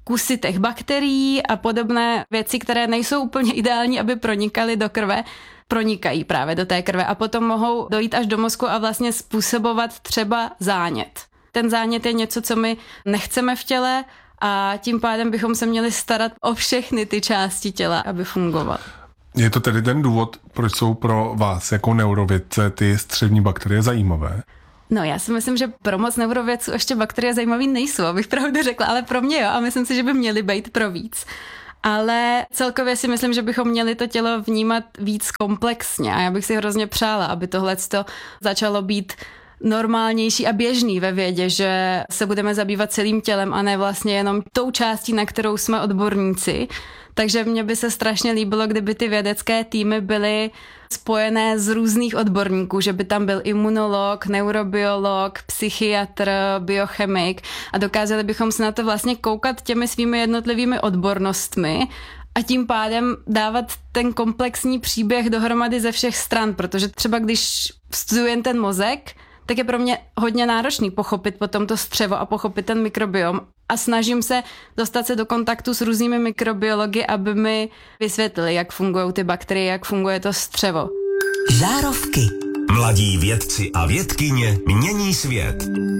kusy těch bakterií a podobné věci, které nejsou úplně ideální, aby pronikaly do krve, pronikají právě do té krve a potom mohou dojít až do mozku a vlastně způsobovat třeba zánět. Ten zánět je něco, co my nechceme v těle a tím pádem bychom se měli starat o všechny ty části těla, aby fungovaly. Je to tedy ten důvod, proč jsou pro vás jako neurovědce ty střevní bakterie zajímavé? No já si myslím, že pro moc neurovědců ještě bakterie zajímavý nejsou, abych pravdu řekla, ale pro mě jo a myslím si, že by měly být pro víc. Ale celkově si myslím, že bychom měli to tělo vnímat víc komplexně a já bych si hrozně přála, aby tohleto začalo být normálnější a běžný ve vědě, že se budeme zabývat celým tělem a ne vlastně jenom tou částí, na kterou jsme odborníci. Takže mně by se strašně líbilo, kdyby ty vědecké týmy byly spojené z různých odborníků, že by tam byl imunolog, neurobiolog, psychiatr, biochemik a dokázali bychom se na to vlastně koukat těmi svými jednotlivými odbornostmi a tím pádem dávat ten komplexní příběh dohromady ze všech stran, protože třeba když studujem ten mozek, tak je pro mě hodně náročný pochopit potom to střevo a pochopit ten mikrobiom a snažím se dostat se do kontaktu s různými mikrobiology, aby mi vysvětlili, jak fungují ty bakterie, jak funguje to střevo. Žárovky. Mladí vědci a vědkyně mění svět.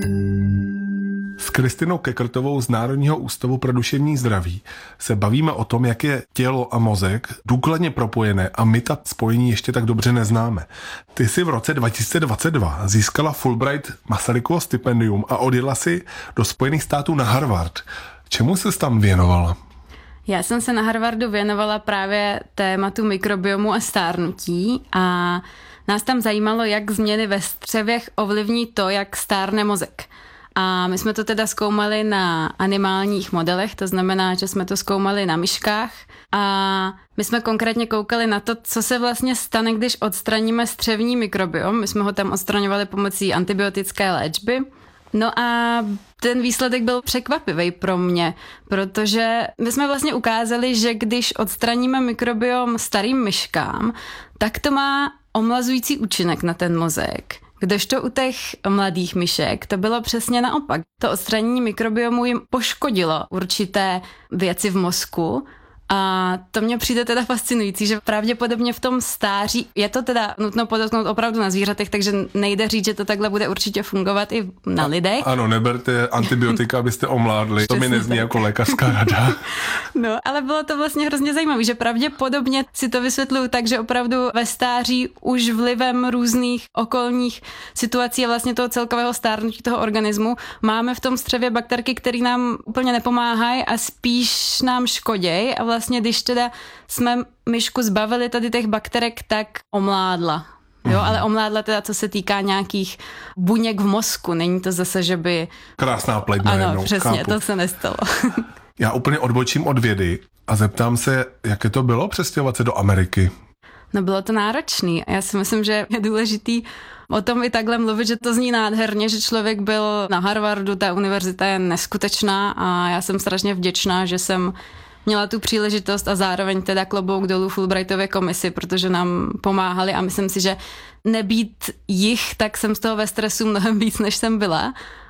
S Kristinou Kekrtovou z Národního ústavu pro duševní zdraví se bavíme o tom, jak je tělo a mozek důkladně propojené a my ta spojení ještě tak dobře neznáme. Ty jsi v roce 2022 získala Fulbright Masarykovo stipendium a odjela si do Spojených států na Harvard. Čemu ses tam věnovala? Já jsem se na Harvardu věnovala právě tématu mikrobiomu a stárnutí a nás tam zajímalo, jak změny ve střevech ovlivní to, jak stárne mozek. A my jsme to teda zkoumali na animálních modelech, to znamená, že jsme to zkoumali na myškách a my jsme konkrétně koukali na to, co se vlastně stane, když odstraníme střevní mikrobiom. My jsme ho tam odstraňovali pomocí antibiotické léčby. No a ten výsledek byl překvapivý pro mě, protože my jsme vlastně ukázali, že když odstraníme mikrobiom starým myškám, tak to má omlazující účinek na ten mozek. Kdežto u těch mladých myšek to bylo přesně naopak. To odstranění mikrobiomu jim poškodilo určité věci v mozku a to mně přijde teda fascinující, že pravděpodobně v tom stáří, je to teda nutno podotknout opravdu na zvířatech, takže nejde říct, že to takhle bude určitě fungovat i na lidech. Ano, neberte antibiotika, abyste omládli. To mi nezní jako lékařská rada. No, ale bylo to vlastně hrozně zajímavé, že pravděpodobně si to vysvětluju tak, že opravdu ve stáří už vlivem různých okolních situací a vlastně toho celkového stárnutí toho organismu máme v tom střevě bakterky, které nám úplně nepomáhají a spíš nám škoděj a vlastně když teda jsme myšku zbavili tady těch bakterek, tak omládla. Jo, ale omládla teda, co se týká nějakých buněk v mozku. Není to zase, že by... Krásná pleť najednou. Ano, přesně, chápu. to se nestalo. Já úplně odbočím od vědy a zeptám se, jaké to bylo přestěhovat se do Ameriky. No bylo to náročný. Já si myslím, že je důležitý o tom i takhle mluvit, že to zní nádherně, že člověk byl na Harvardu, ta univerzita je neskutečná a já jsem strašně vděčná, že jsem měla tu příležitost a zároveň teda klobouk dolů Fulbrightově komisi, protože nám pomáhali a myslím si, že nebýt jich, tak jsem z toho ve stresu mnohem víc, než jsem byla.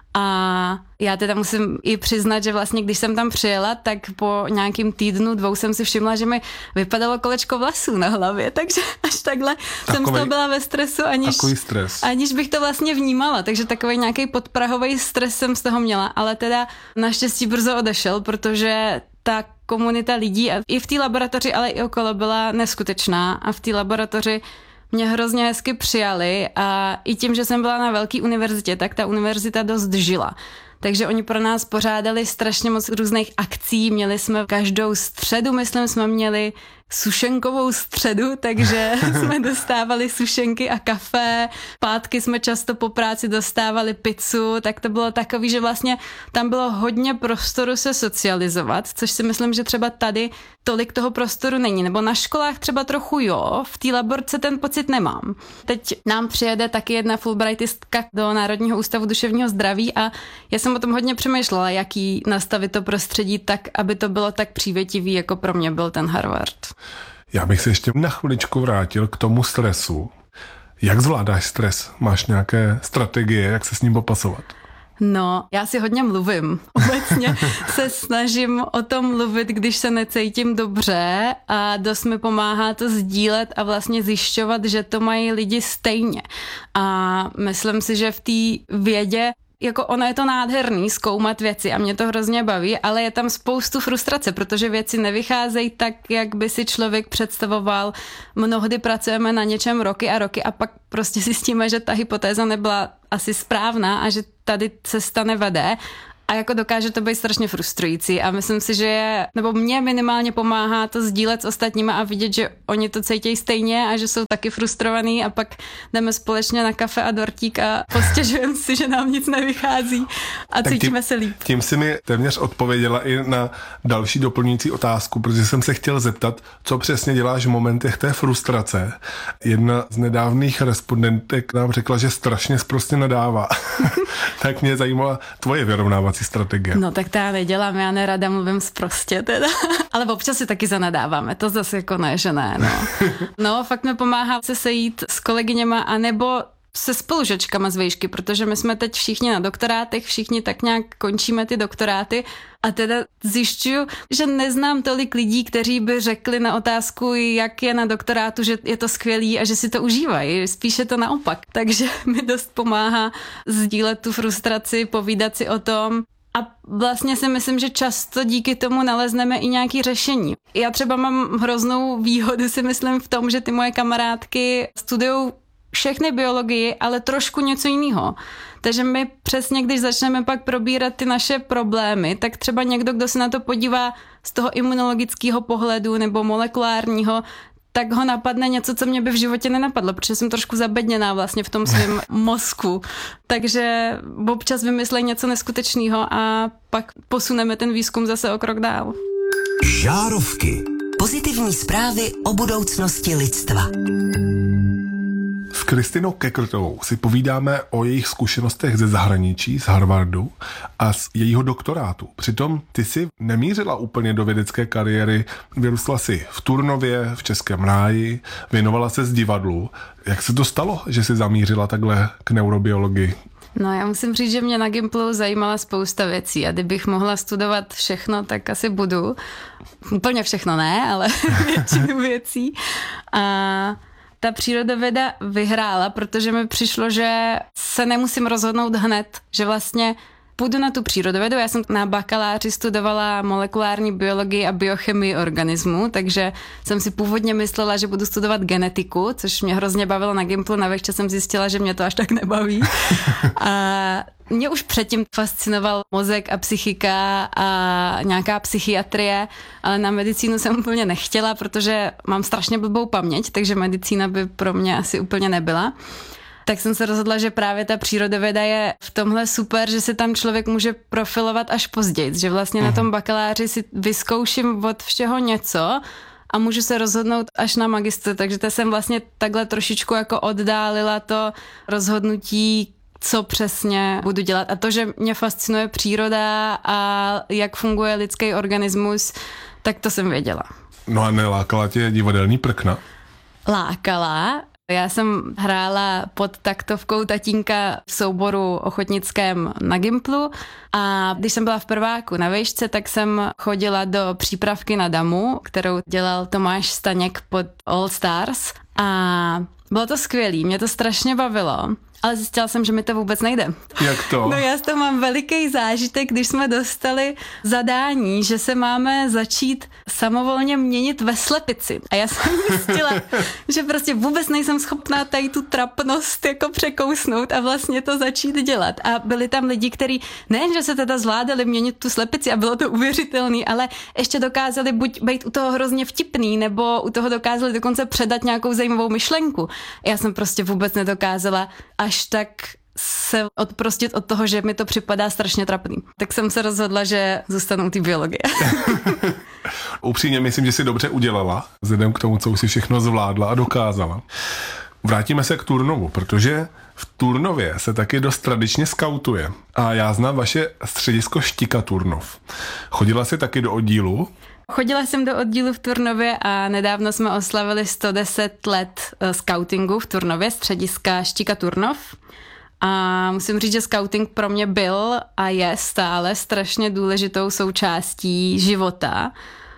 A já teda musím i přiznat, že vlastně, když jsem tam přijela, tak po nějakým týdnu, 2 jsem si všimla, že mi vypadalo kolečko vlasů na hlavě, takže až takhle jsem z toho byla ve stresu, aniž bych to vlastně vnímala, takže takový nějaký podprahový stres jsem z toho měla, ale teda naštěstí brzo odešel, protože ta komunita lidí i v té laboratoři, ale i okolo byla neskutečná a v té laboratoři mě hrozně hezky přijali a i tím, že jsem byla na velké univerzitě, tak ta univerzita dost žila. Takže oni pro nás pořádali strašně moc různých akcí, měli jsme každou středu, myslím, jsme měli sušenkovou středu, takže jsme dostávali sušenky a kafe, pátky jsme často po práci dostávali pizzu, tak to bylo takový, že vlastně tam bylo hodně prostoru se socializovat, což si myslím, že třeba tady tolik toho prostoru není, nebo na školách třeba trochu jo, v té laborce ten pocit nemám. Teď nám přijede taky jedna Fulbrightistka do Národního ústavu duševního zdraví a já jsem o tom hodně přemýšlela, jaký nastavit to prostředí tak, aby to bylo tak přívětivý, jako pro mě byl ten Harvard. Já bych se ještě na chviličku vrátil k tomu stresu. Jak zvládáš stres? Máš nějaké strategie, jak se s ním popasovat? No, já si hodně mluvím. Obecně se snažím o tom mluvit, když se necítím dobře a dost mi pomáhá to sdílet a vlastně zjišťovat, že to mají lidi stejně. A myslím si, že v té vědě jako ono je to nádherný zkoumat věci a mě to hrozně baví, ale je tam spoustu frustrace, protože věci nevycházejí tak, jak by si člověk představoval. Mnohdy pracujeme na něčem roky a roky a pak prostě zjistíme, že ta hypotéza nebyla asi správná a že tady cesta nevede. A jako dokáže to být strašně frustrující a myslím si, že nebo mě minimálně pomáhá to sdílet s ostatníma a vidět, že oni to cítí stejně a že jsou taky frustrovaný a pak jdeme společně na kafe a dortík a postěžujeme si, že nám nic nevychází a tak cítíme se líp. Tím si mi téměř odpověděla i na další doplňující otázku, protože jsem se chtěl zeptat, co přesně děláš v momentech té frustrace. Jedna z nedávných respondentek nám řekla, že strašně sprostě nadává. Tak mě zajímala tvoje vyrovnávací strategie. No tak to já nedělám, já nerada mluvím sprostě teda. Ale občas si taky zanadáváme, to zase jako ne, že ne, no. No, fakt mi pomáhá se sejít s kolegyněma anebo se spolužačkama z výšky, protože my jsme teď všichni na doktorátech, všichni tak nějak končíme ty doktoráty a teda zjišťuju, že neznám tolik lidí, kteří by řekli na otázku, jak je na doktorátu, že je to skvělý a že si to užívají. Spíše to naopak. Takže mi dost pomáhá sdílet tu frustraci, povídat si o tom. A vlastně si myslím, že často díky tomu nalezneme i nějaké řešení. Já třeba mám hroznou výhodu, si myslím, v tom, že ty moje kamarádky studujou všechny biologii, ale trošku něco jiného. Takže my přesně, když začneme pak probírat ty naše problémy, tak třeba někdo, kdo se na to podívá z toho imunologického pohledu nebo molekulárního, tak ho napadne něco, co mě by v životě nenapadlo, protože jsem trošku zabedněná vlastně v tom svém mozku. Takže občas vymyslej něco neskutečného a pak posuneme ten výzkum zase o krok dál. Žárovky. Pozitivní zprávy o budoucnosti lidstva. S Kristinou Kekrtovou si povídáme o jejich zkušenostech ze zahraničí, z Harvardu a z jejího doktorátu. Přitom ty si nemířila úplně do vědecké kariéry, vyrůstla si v Turnově, v Českém Ráji, věnovala se z divadlu. Jak se to stalo, že si zamířila takhle k neurobiologii? No já musím říct, že mě na Gimplu zajímala spousta věcí a kdybych mohla studovat všechno, tak asi budu. Úplně všechno ne, ale většinu věcí. A ta přírodověda vyhrála, protože mi přišlo, že se nemusím rozhodnout hned, že vlastně půjdu na tu přírodovědu. Já jsem na bakaláři studovala molekulární biologii a biochemii organismu, takže jsem si původně myslela, že budu studovat genetiku, což mě hrozně bavilo na Gimplu. Na večer jsem zjistila, že mě to až tak nebaví. A mě už předtím fascinoval mozek a psychika a nějaká psychiatrie, ale na medicínu jsem úplně nechtěla, protože mám strašně blbou paměť, takže medicína by pro mě asi úplně nebyla. Tak jsem se rozhodla, že právě ta přírodověda je v tomhle super, že se tam člověk může profilovat až později, že vlastně na tom bakaláři si vyzkouším od všeho něco a můžu se rozhodnout až na magistru, takže to jsem vlastně takhle trošičku jako oddálila to rozhodnutí, co přesně budu dělat. A to, že mě fascinuje příroda a jak funguje lidský organismus, tak to jsem věděla. No a nelákala tě divadelní prkna? Lákala. Já jsem hrála pod taktovkou tatínka v souboru ochotnickém na Gimplu a když jsem byla v prváku na výšce, tak jsem chodila do přípravky na damu, kterou dělal Tomáš Staněk pod All Stars a bylo to skvělý, mě to strašně bavilo. Ale zjistila jsem, že mi to vůbec nejde. Jak to? No já z toho mám veliký zážitek, když jsme dostali zadání, že se máme začít samovolně měnit ve slepici. A já jsem zjistila, že prostě vůbec nejsem schopná tady tu trapnost jako překousnout a vlastně to začít dělat. A byli tam lidi, kteří nejen, že se teda zvládali měnit tu slepici a bylo to uvěřitelný, ale ještě dokázali buď být u toho hrozně vtipný, nebo u toho dokázali dokonce předat nějakou zajímavou myšlenku. Já jsem prostě vůbec nedokázala až tak se odprostit od toho, že mi to připadá strašně trapný. Tak jsem se rozhodla, že zůstanu u té biologie. Upřímně myslím, že si dobře udělala, vzhledem k tomu, co už si všechno zvládla a dokázala. Vrátíme se k Turnovu, protože v Turnově se taky dost tradičně skautuje. A já znám vaše středisko Štika Turnov. Chodila jsi taky do oddílu? Chodila jsem do oddílu v Turnově a nedávno jsme oslavili 110 let skautingu v Turnově, střediska Štika Turnov. A musím říct, že skauting pro mě byl a je stále strašně důležitou součástí života.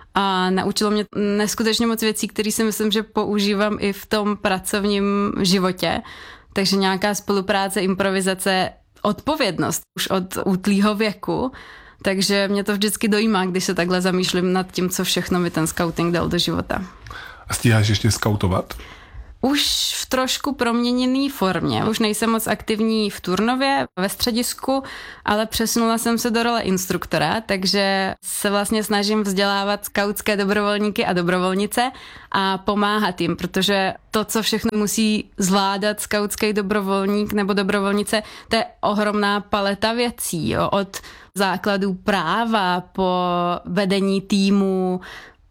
A naučilo mě neskutečně moc věcí, které si myslím, že používám i v tom pracovním životě. Takže nějaká spolupráce, improvizace, odpovědnost už od útlýho věku. Takže mě to vždycky dojímá, když se takhle zamýšlím nad tím, co všechno mi ten skauting dal do života. A stíháš ještě skautovat? Už v trošku proměněné formě. Už nejsem moc aktivní v Turnově, ve středisku, ale přesunula jsem se do role instruktora, takže se vlastně snažím vzdělávat skautské dobrovolníky a dobrovolnice a pomáhat jim, protože to, co všechno musí zvládat skautský dobrovolník nebo dobrovolnice, to je ohromná paleta věcí, jo? Od základů práva po vedení týmu,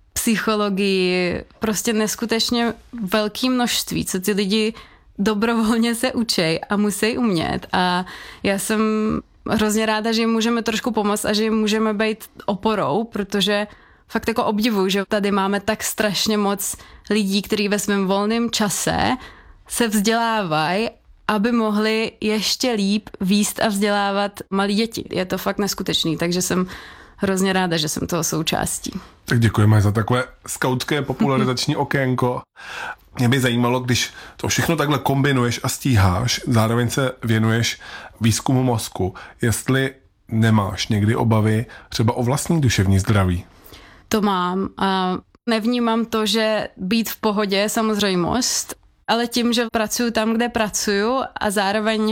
psychologii, prostě neskutečně velké množství, co ty lidi dobrovolně se učej a musí umět. A já jsem hrozně ráda, že jim můžeme trošku pomoct a že jim můžeme být oporou, protože fakt jako obdivuju, že tady máme tak strašně moc lidí, kteří ve svém volném čase se vzdělávají, aby mohli ještě líp vést a vzdělávat malí děti. Je to fakt neskutečný, takže jsem hrozně ráda, že jsem toho součástí. Tak děkujeme za takové skautské popularizační okénko. Mě by zajímalo, když to všechno takhle kombinuješ a stíháš, zároveň se věnuješ výzkumu mozku, jestli nemáš někdy obavy třeba o vlastní duševní zdraví. To mám a nevnímám to, že být v pohodě je samozřejmost, ale tím, že pracuju tam, kde pracuju a zároveň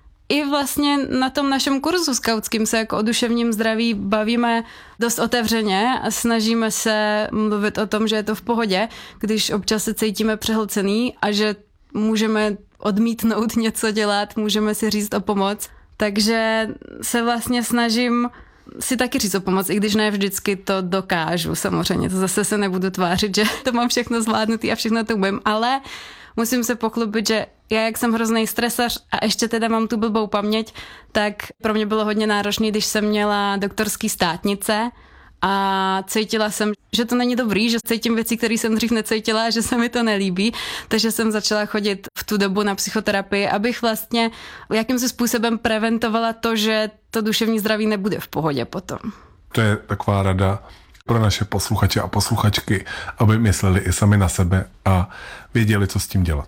i vlastně na tom našem kurzu skautským se jako o duševním zdraví bavíme dost otevřeně a snažíme se mluvit o tom, že je to v pohodě, když občas se cítíme přehlcený a že můžeme odmítnout něco dělat, můžeme si říct o pomoc. Takže se vlastně snažím si taky říct o pomoc, i když ne vždycky to dokážu samozřejmě. To zase se nebudu tvářit, že to mám všechno zvládnutý a všechno to umím, ale musím se pochlubit, že já, jak jsem hrozný stresař a ještě teda mám tu blbou paměť, tak pro mě bylo hodně náročné, když jsem měla doktorský státnice a cítila jsem, že to není dobrý, že cítím věci, které jsem dřív necítila a že se mi to nelíbí, takže jsem začala chodit v tu dobu na psychoterapii, abych vlastně jakýmsi způsobem preventovala to, že to duševní zdraví nebude v pohodě potom. To je taková rada pro naše posluchače a posluchačky, aby mysleli i sami na sebe a věděli, co s tím dělat.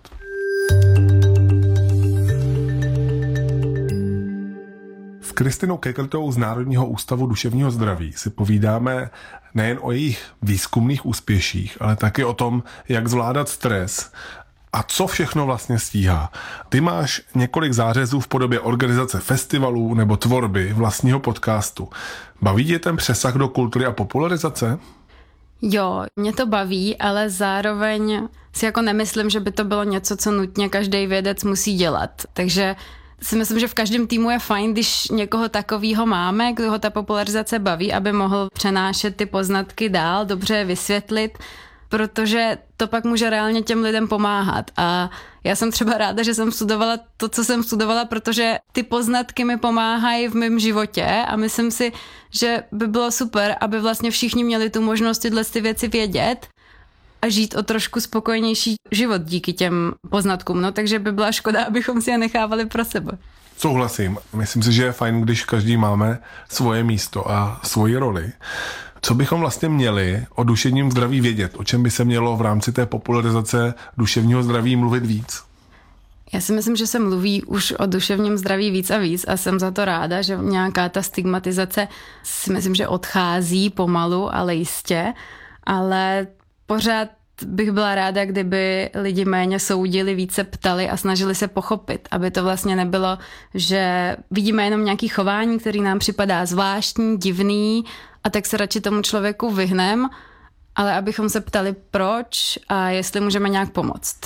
S Kristinou Kekertovou z Národního ústavu duševního zdraví si povídáme nejen o jejich výzkumných úspěších, ale taky o tom, jak zvládat stres a co všechno vlastně stíhá. Ty máš několik zářezů v podobě organizace festivalů nebo tvorby vlastního podcastu. Baví tě ten přesah do kultury a popularizace? Jo, mě to baví, ale zároveň si jako nemyslím, že by to bylo něco, co nutně každý vědec musí dělat. Takže si myslím, že v každém týmu je fajn, když někoho takového máme, kdo ho ta popularizace baví, aby mohl přenášet ty poznatky dál, dobře je vysvětlit, protože to pak může reálně těm lidem pomáhat. A já jsem třeba ráda, že jsem studovala to, co jsem studovala, protože ty poznatky mi pomáhají v mém životě a myslím si, že by bylo super, aby vlastně všichni měli tu možnost tyhle ty věci vědět a žít o trošku spokojenější život díky těm poznatkům. No, takže by byla škoda, abychom si je nechávali pro sebe. Souhlasím. Myslím si, že je fajn, když každý máme svoje místo a svoji roli. Co bychom vlastně měli o duševním zdraví vědět? O čem by se mělo v rámci té popularizace duševního zdraví mluvit víc? Já si myslím, že se mluví už o duševním zdraví víc a víc a jsem za to ráda, že nějaká ta stigmatizace si myslím, že odchází pomalu, ale jistě, ale pořád bych byla ráda, kdyby lidi méně soudili, více ptali a snažili se pochopit, aby to vlastně nebylo, že vidíme jenom nějaký chování, který nám připadá zvláštní, divný a tak se radši tomu člověku vyhnem, ale abychom se ptali proč a jestli můžeme nějak pomoct.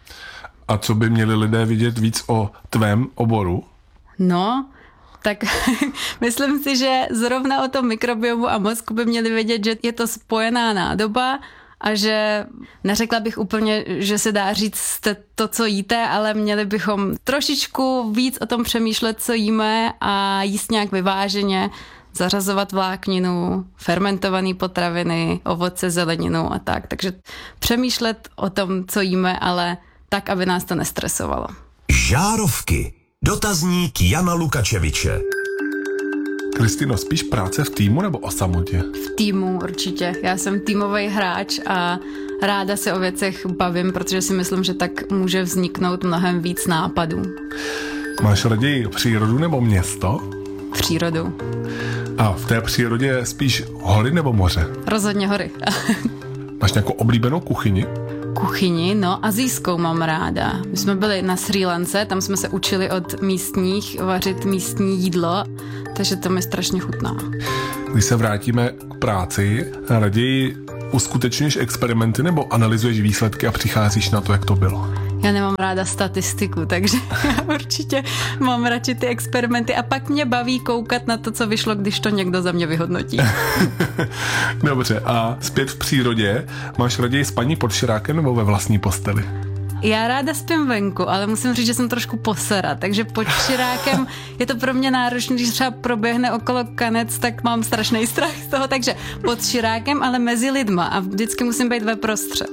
A co by měli lidé vidět víc o tvém oboru? No, tak myslím si, že zrovna o tom mikrobiomu a mozku by měli vědět, že je to spojená nádoba a že neřekla bych úplně, že se dá říct to, co jíte, ale měli bychom trošičku víc o tom přemýšlet, co jíme a jíst nějak vyváženě, zařazovat vlákninu, fermentované potraviny, ovoce, zeleninu a tak. Takže přemýšlet o tom, co jíme, ale tak, aby nás to nestresovalo. Žárovky. Dotazník Jana Lukačeviče. Kristýno, spíš práce v týmu nebo o samotě? V týmu určitě. Já jsem týmový hráč a ráda se o věcech bavím, protože si myslím, že tak může vzniknout mnohem víc nápadů. Máš raději přírodu nebo město? Přírodu. A v té přírodě spíš hory nebo moře? Rozhodně hory. Máš nějakou oblíbenou kuchyni? Kuchyni, no, asijskou mám ráda. My jsme byli na Srí Lance, tam jsme se učili od místních vařit místní jídlo, takže to mi strašně chutná. Když se vrátíme k práci, raději uskutečňuješ experimenty nebo analyzuješ výsledky a přicházíš na to, jak to bylo? Já nemám ráda statistiku, takže já určitě mám radši ty experimenty a pak mě baví koukat na to, co vyšlo, když to někdo za mě vyhodnotí. Dobře, a zpět v přírodě, máš raději spaní pod širákem nebo ve vlastní posteli? Já ráda spím venku, ale musím říct, že jsem trošku posera, takže pod širákem je to pro mě náročné, když třeba proběhne okolo kanec, tak mám strašný strach z toho, takže pod širákem, ale mezi lidma a vždycky musím být ve prostřed.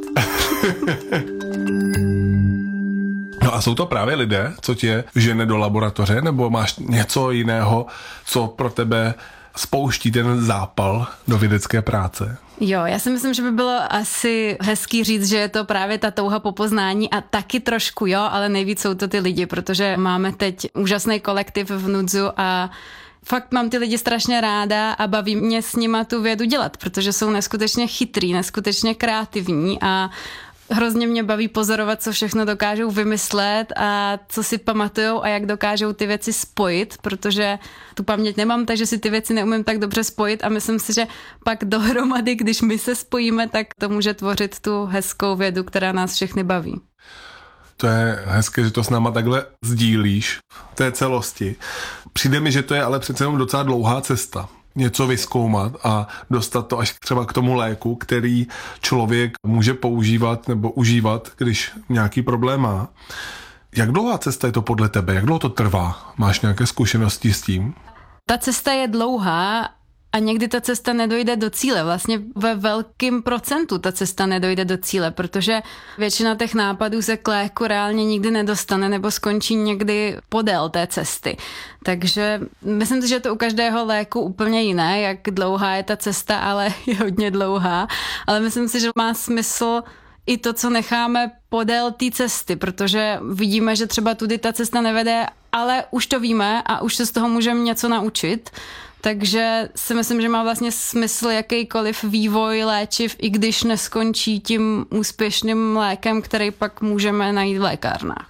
No a jsou to právě lidé, co tě žene do laboratoře, nebo máš něco jiného, co pro tebe spouští ten zápal do vědecké práce? Jo, já si myslím, že by bylo asi hezký říct, že je to právě ta touha po poznání a taky trošku jo, ale nejvíc jsou to ty lidi, protože máme teď úžasný kolektiv v NUDZu a fakt mám ty lidi strašně ráda a baví mě s nima tu vědu dělat, protože jsou neskutečně chytrý, neskutečně kreativní a hrozně mě baví pozorovat, co všechno dokážou vymyslet a co si pamatujou a jak dokážou ty věci spojit, protože tu paměť nemám, takže si ty věci neumím tak dobře spojit a myslím si, že pak dohromady, když my se spojíme, tak to může tvořit tu hezkou vědu, která nás všechny baví. To je hezké, že to s náma takhle sdílíš v té celosti. Přijde mi, že to je ale přece jenom docela dlouhá cesta. Něco vyzkoumat a dostat to až třeba k tomu léku, který člověk může používat nebo užívat, když nějaký problém má. Jak dlouhá cesta je to podle tebe? Jak dlouho to trvá? Máš nějaké zkušenosti s tím? Ta cesta je dlouhá a někdy ta cesta nedojde do cíle. Vlastně ve velkém procentu ta cesta nedojde do cíle, protože většina těch nápadů se k léku reálně nikdy nedostane nebo skončí někdy podél té cesty. Takže myslím si, že je to u každého léku úplně jiné, jak dlouhá je ta cesta, ale je hodně dlouhá. Ale myslím si, že má smysl i to, co necháme podél té cesty, protože vidíme, že třeba tudy ta cesta nevede, ale už to víme a už se z toho můžeme něco naučit. Takže si myslím, že má vlastně smysl jakýkoliv vývoj léčiv, i když neskončí tím úspěšným lékem, který pak můžeme najít v lékárnách.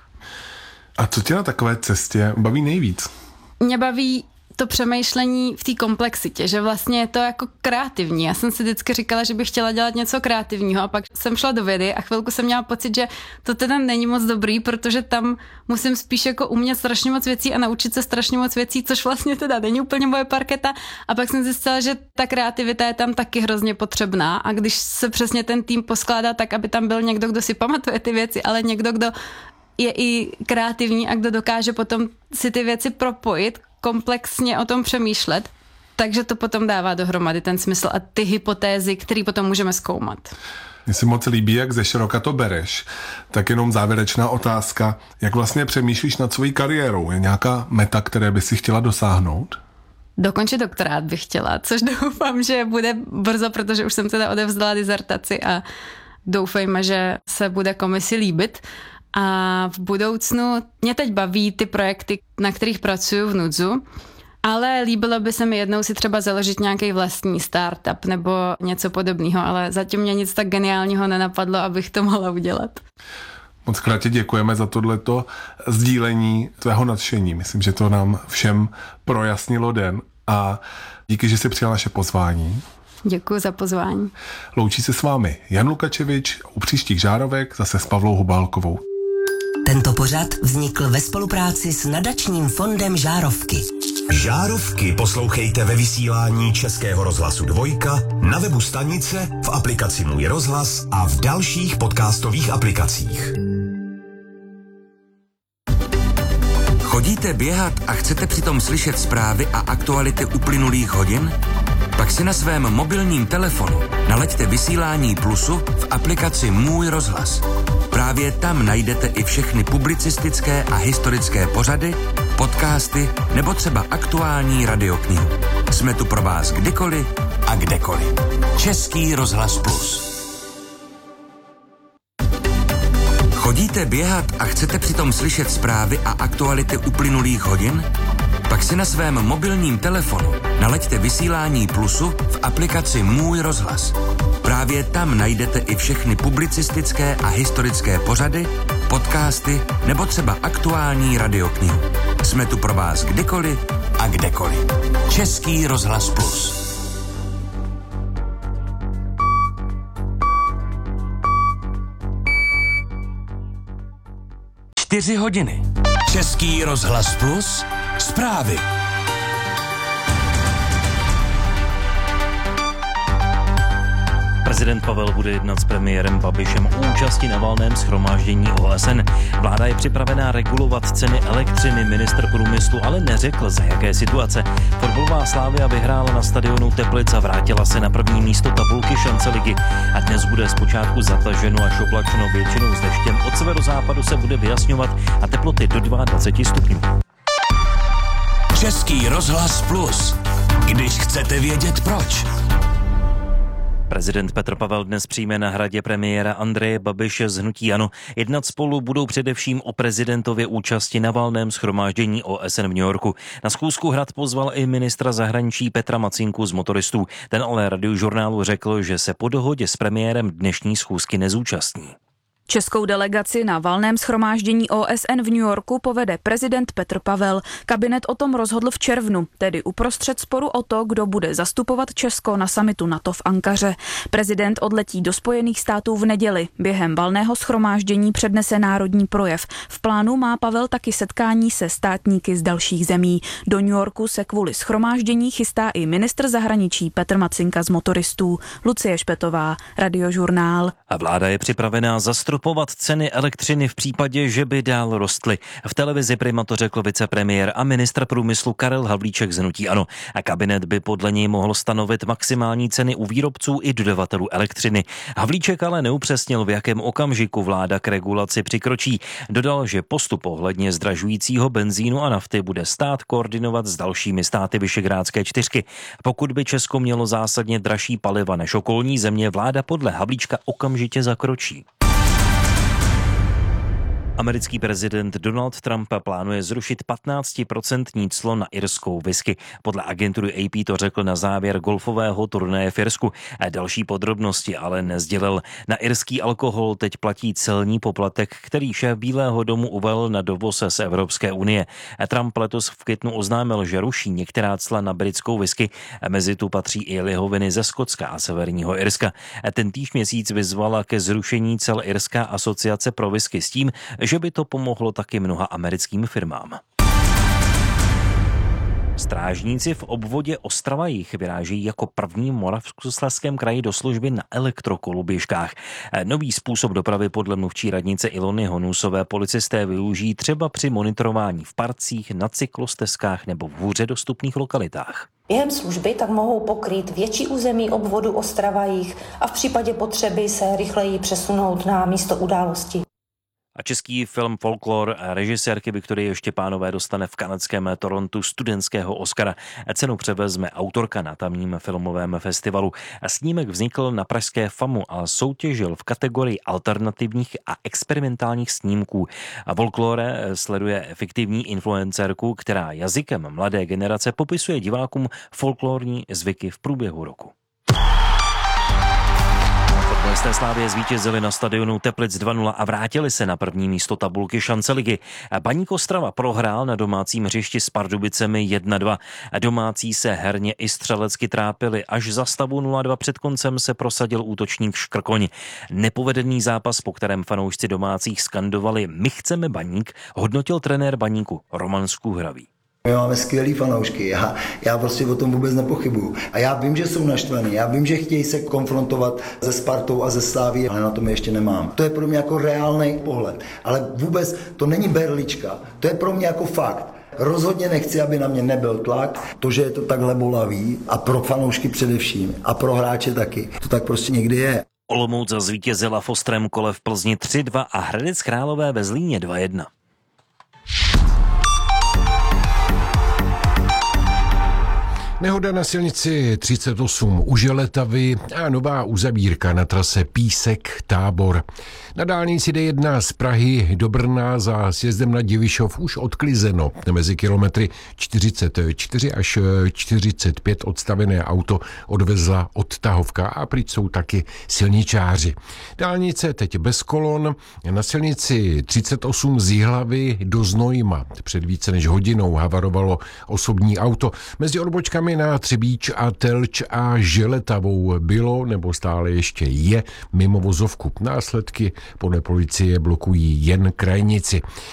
A co tě na takové cestě baví nejvíc? Mě baví to přemýšlení v té komplexitě, že vlastně je to jako kreativní. Já jsem si vždycky říkala, že bych chtěla dělat něco kreativního a pak jsem šla do vědy a chvilku jsem měla pocit, že to teda není moc dobrý, protože tam musím spíš jako umět strašně moc věcí a naučit se strašně moc věcí, což vlastně teda není úplně moje parketa. A pak jsem zjistila, že ta kreativita je tam taky hrozně potřebná a když se přesně ten tým poskládá tak, aby tam byl někdo, kdo si pamatuje ty věci, ale někdo, kdo je i kreativní a kdo dokáže potom si ty věci propojit, komplexně o tom přemýšlet, takže to potom dává dohromady ten smysl a ty hypotézy, které potom můžeme zkoumat. Mně se moc líbí, jak ze široka to bereš. Tak jenom závěrečná otázka. Jak vlastně přemýšlíš nad svojí kariérou? Je nějaká meta, které by si chtěla dosáhnout? Dokončit doktorát bych chtěla, což doufám, že bude brzo, protože už jsem teda odevzdala dizertaci a doufejme, že se bude komisi líbit. A v budoucnu mě teď baví ty projekty, na kterých pracuju v NUDZu, ale líbilo by se mi jednou si třeba založit nějaký vlastní startup nebo něco podobného, ale zatím mě nic tak geniálního nenapadlo, abych to mohla udělat. Moc krát ti děkujeme za tohleto sdílení tvého nadšení. Myslím, že to nám všem projasnilo den a díky, že jsi přijala naše pozvání. Děkuji za pozvání. Loučí se s vámi Jan Lukačevič, u příštích žárovek zase s Pavlou Hubálkovou. Tento pořad vznikl ve spolupráci s nadačním fondem Žárovky. Žárovky poslouchejte ve vysílání Českého rozhlasu 2, na webu stanice, v aplikaci Můj rozhlas a v dalších podcastových aplikacích. Chodíte běhat a chcete přitom slyšet zprávy a aktuality uplynulých hodin? Pak si na svém mobilním telefonu nalaďte vysílání Plusu v aplikaci Můj rozhlas. Právě tam najdete i všechny publicistické a historické pořady, podcasty nebo třeba aktuální radioknihu. Jsme tu pro vás kdykoliv a kdekoliv. Český rozhlas Plus. Chodíte běhat a chcete přitom slyšet zprávy a aktuality uplynulých hodin? Pak si na svém mobilním telefonu nalaďte vysílání Plusu v aplikaci Můj rozhlas. Právě tam najdete i všechny publicistické a historické pořady, podcasty nebo třeba aktuální radioknihu. Jsme tu pro vás kdykoliv a kdekoliv. Český rozhlas Plus. Čtyři hodiny. Český rozhlas Plus. Zprávy. Prezident Pavel bude jednat s premiérem Babišem o účasti na valném shromáždění OSN. Vláda je připravená regulovat ceny elektřiny, ministr průmyslu ale neřekl, za jaké situace. Fotbalová Slavia vyhrála na stadionu Teplic a vrátila se na první místo tabulky šance ligy. A dnes bude zpočátku zataženo až oblačno, většinou s deštěm. Od severozápadu se bude vyjasňovat a teploty do 22 stupňů. Český rozhlas Plus. Když chcete vědět proč. Prezident Petr Pavel dnes přijme na Hradě premiéra Andreje Babiše z hnutí ANO. Jednat spolu budou především o prezidentově účasti na valném shromáždění OSN v New Yorku. Na schůzku Hrad pozval i ministra zahraničí Petra Macinku z Motoristů. Ten ale Radiožurnálu řekl, že se po dohodě s premiérem dnešní schůzky nezúčastní. Českou delegaci na valném shromáždění OSN v New Yorku povede prezident Petr Pavel. Kabinet o tom rozhodl v červnu, tedy uprostřed sporu o to, kdo bude zastupovat Česko na summitu NATO v Ankaře. Prezident odletí do Spojených států v neděli. Během valného shromáždění přednese národní projev. V plánu má Pavel taky setkání se státníky z dalších zemí. Do New Yorku se kvůli shromáždění chystá i ministr zahraničí Petr Macinka z Motoristů. Lucie Špetová, Radiožurnál. A vláda je připravená zastropovat ceny elektřiny v případě, že by dál rostly. V televizi Prima to řekl vicepremiér a ministr průmyslu Karel Havlíček z hnutí ANO. A kabinet by podle něj mohl stanovit maximální ceny u výrobců i dodavatelů elektřiny. Havlíček ale neupřesnil, v jakém okamžiku vláda k regulaci přikročí. Dodal, že postup ohledně zdražujícího benzínu a nafty bude stát koordinovat s dalšími státy Visegrádské čtyřky. Pokud by Česko mělo zásadně dražší paliva než okolní země, vláda podle Havlíčka okamžitě zakročí. Americký prezident Donald Trump plánuje zrušit 15% clo na irskou whisky. Podle agentury AP to řekl na závěr golfového turnaje v Irsku. Další podrobnosti ale nesdělil. Na irský alkohol teď platí celní poplatek, který šéf Bílého domu uvalil na dovoz z Evropské unie. Trump letos v květnu oznámil, že ruší některá cla na britskou whisky. Mezi tu patří i lihoviny ze Skotska a Severního Irska. Tentýž měsíc vyzvala ke zrušení cel Irská asociace pro whisky s tím, že by to pomohlo taky mnoha americkým firmám. Strážníci v obvodě Ostrava-Jih vyrážejí jako první v Moravskoslezském kraji do služby na elektrokoloběžkách. Nový způsob dopravy podle mluvčí radnice Ilony Honusové policisté využijí třeba při monitorování v parcích, na cyklostezkách nebo v hůře dostupných lokalitách. Během služby tak mohou pokrýt větší území obvodu Ostrava-Jih a v případě potřeby se rychleji přesunout na místo události. A český film Folklor režisérky Viktorie Štěpánové dostane v kanadském Torontu studentského Oscara. Cenu převezme autorka na tamním filmovém festivalu. Snímek vznikl na pražské FAMu a soutěžil v kategorii alternativních a experimentálních snímků. Folklore sleduje fiktivní influencerku, která jazykem mladé generace popisuje divákům folklorní zvyky v průběhu roku. Fotbalisté Slavie zvítězili na stadionu Teplic 2-0 a vrátili se na první místo tabulky šance ligy. Baník Ostrava prohrál na domácím hřišti s Pardubicemi 1-2. Domácí se herně i střelecky trápili. Až za stavu 0-2 před koncem se prosadil útočník Škrkoň. Nepovedený zápas, po kterém fanoušci domácích skandovali "My chceme Baník", hodnotil trenér Baníku Roman Skůhravý. My máme skvělý fanoušky, já prostě o tom vůbec nepochybuju. A já vím, že jsou naštvaný, já vím, že chtějí se konfrontovat se Spartou a ze Slaví, ale na tom ještě nemám. To je pro mě jako reálný pohled, ale vůbec to není berlička, to je pro mě jako fakt. Rozhodně nechci, aby na mě nebyl tlak, to, že je to takhle bolavý a pro fanoušky především a pro hráče taky. To tak prostě někdy je. Olomouc zvítězila v ostrém kole v Plzni 3-2 a Hradec Králové ve Zlíně 2-1. Nehoda na silnici 38 u Želetavi a nová uzavírka na trase Písek-Tábor. Na dálnici D1 z Prahy do Brna za sjezdem na Divišov už odklizeno. Mezi kilometry 44 až 45 odstavené auto odvezla odtahovka a pryč jsou taky silničáři. Dálnice teď bez kolon. Na silnici 38 z Jihlavy do Znojma před více než hodinou havarovalo osobní auto. Mezi odbočkami na Třebíč a Telč a Želetavou bylo nebo stále ještě je mimo vozovku. Následky podle policie blokují jen krajnici.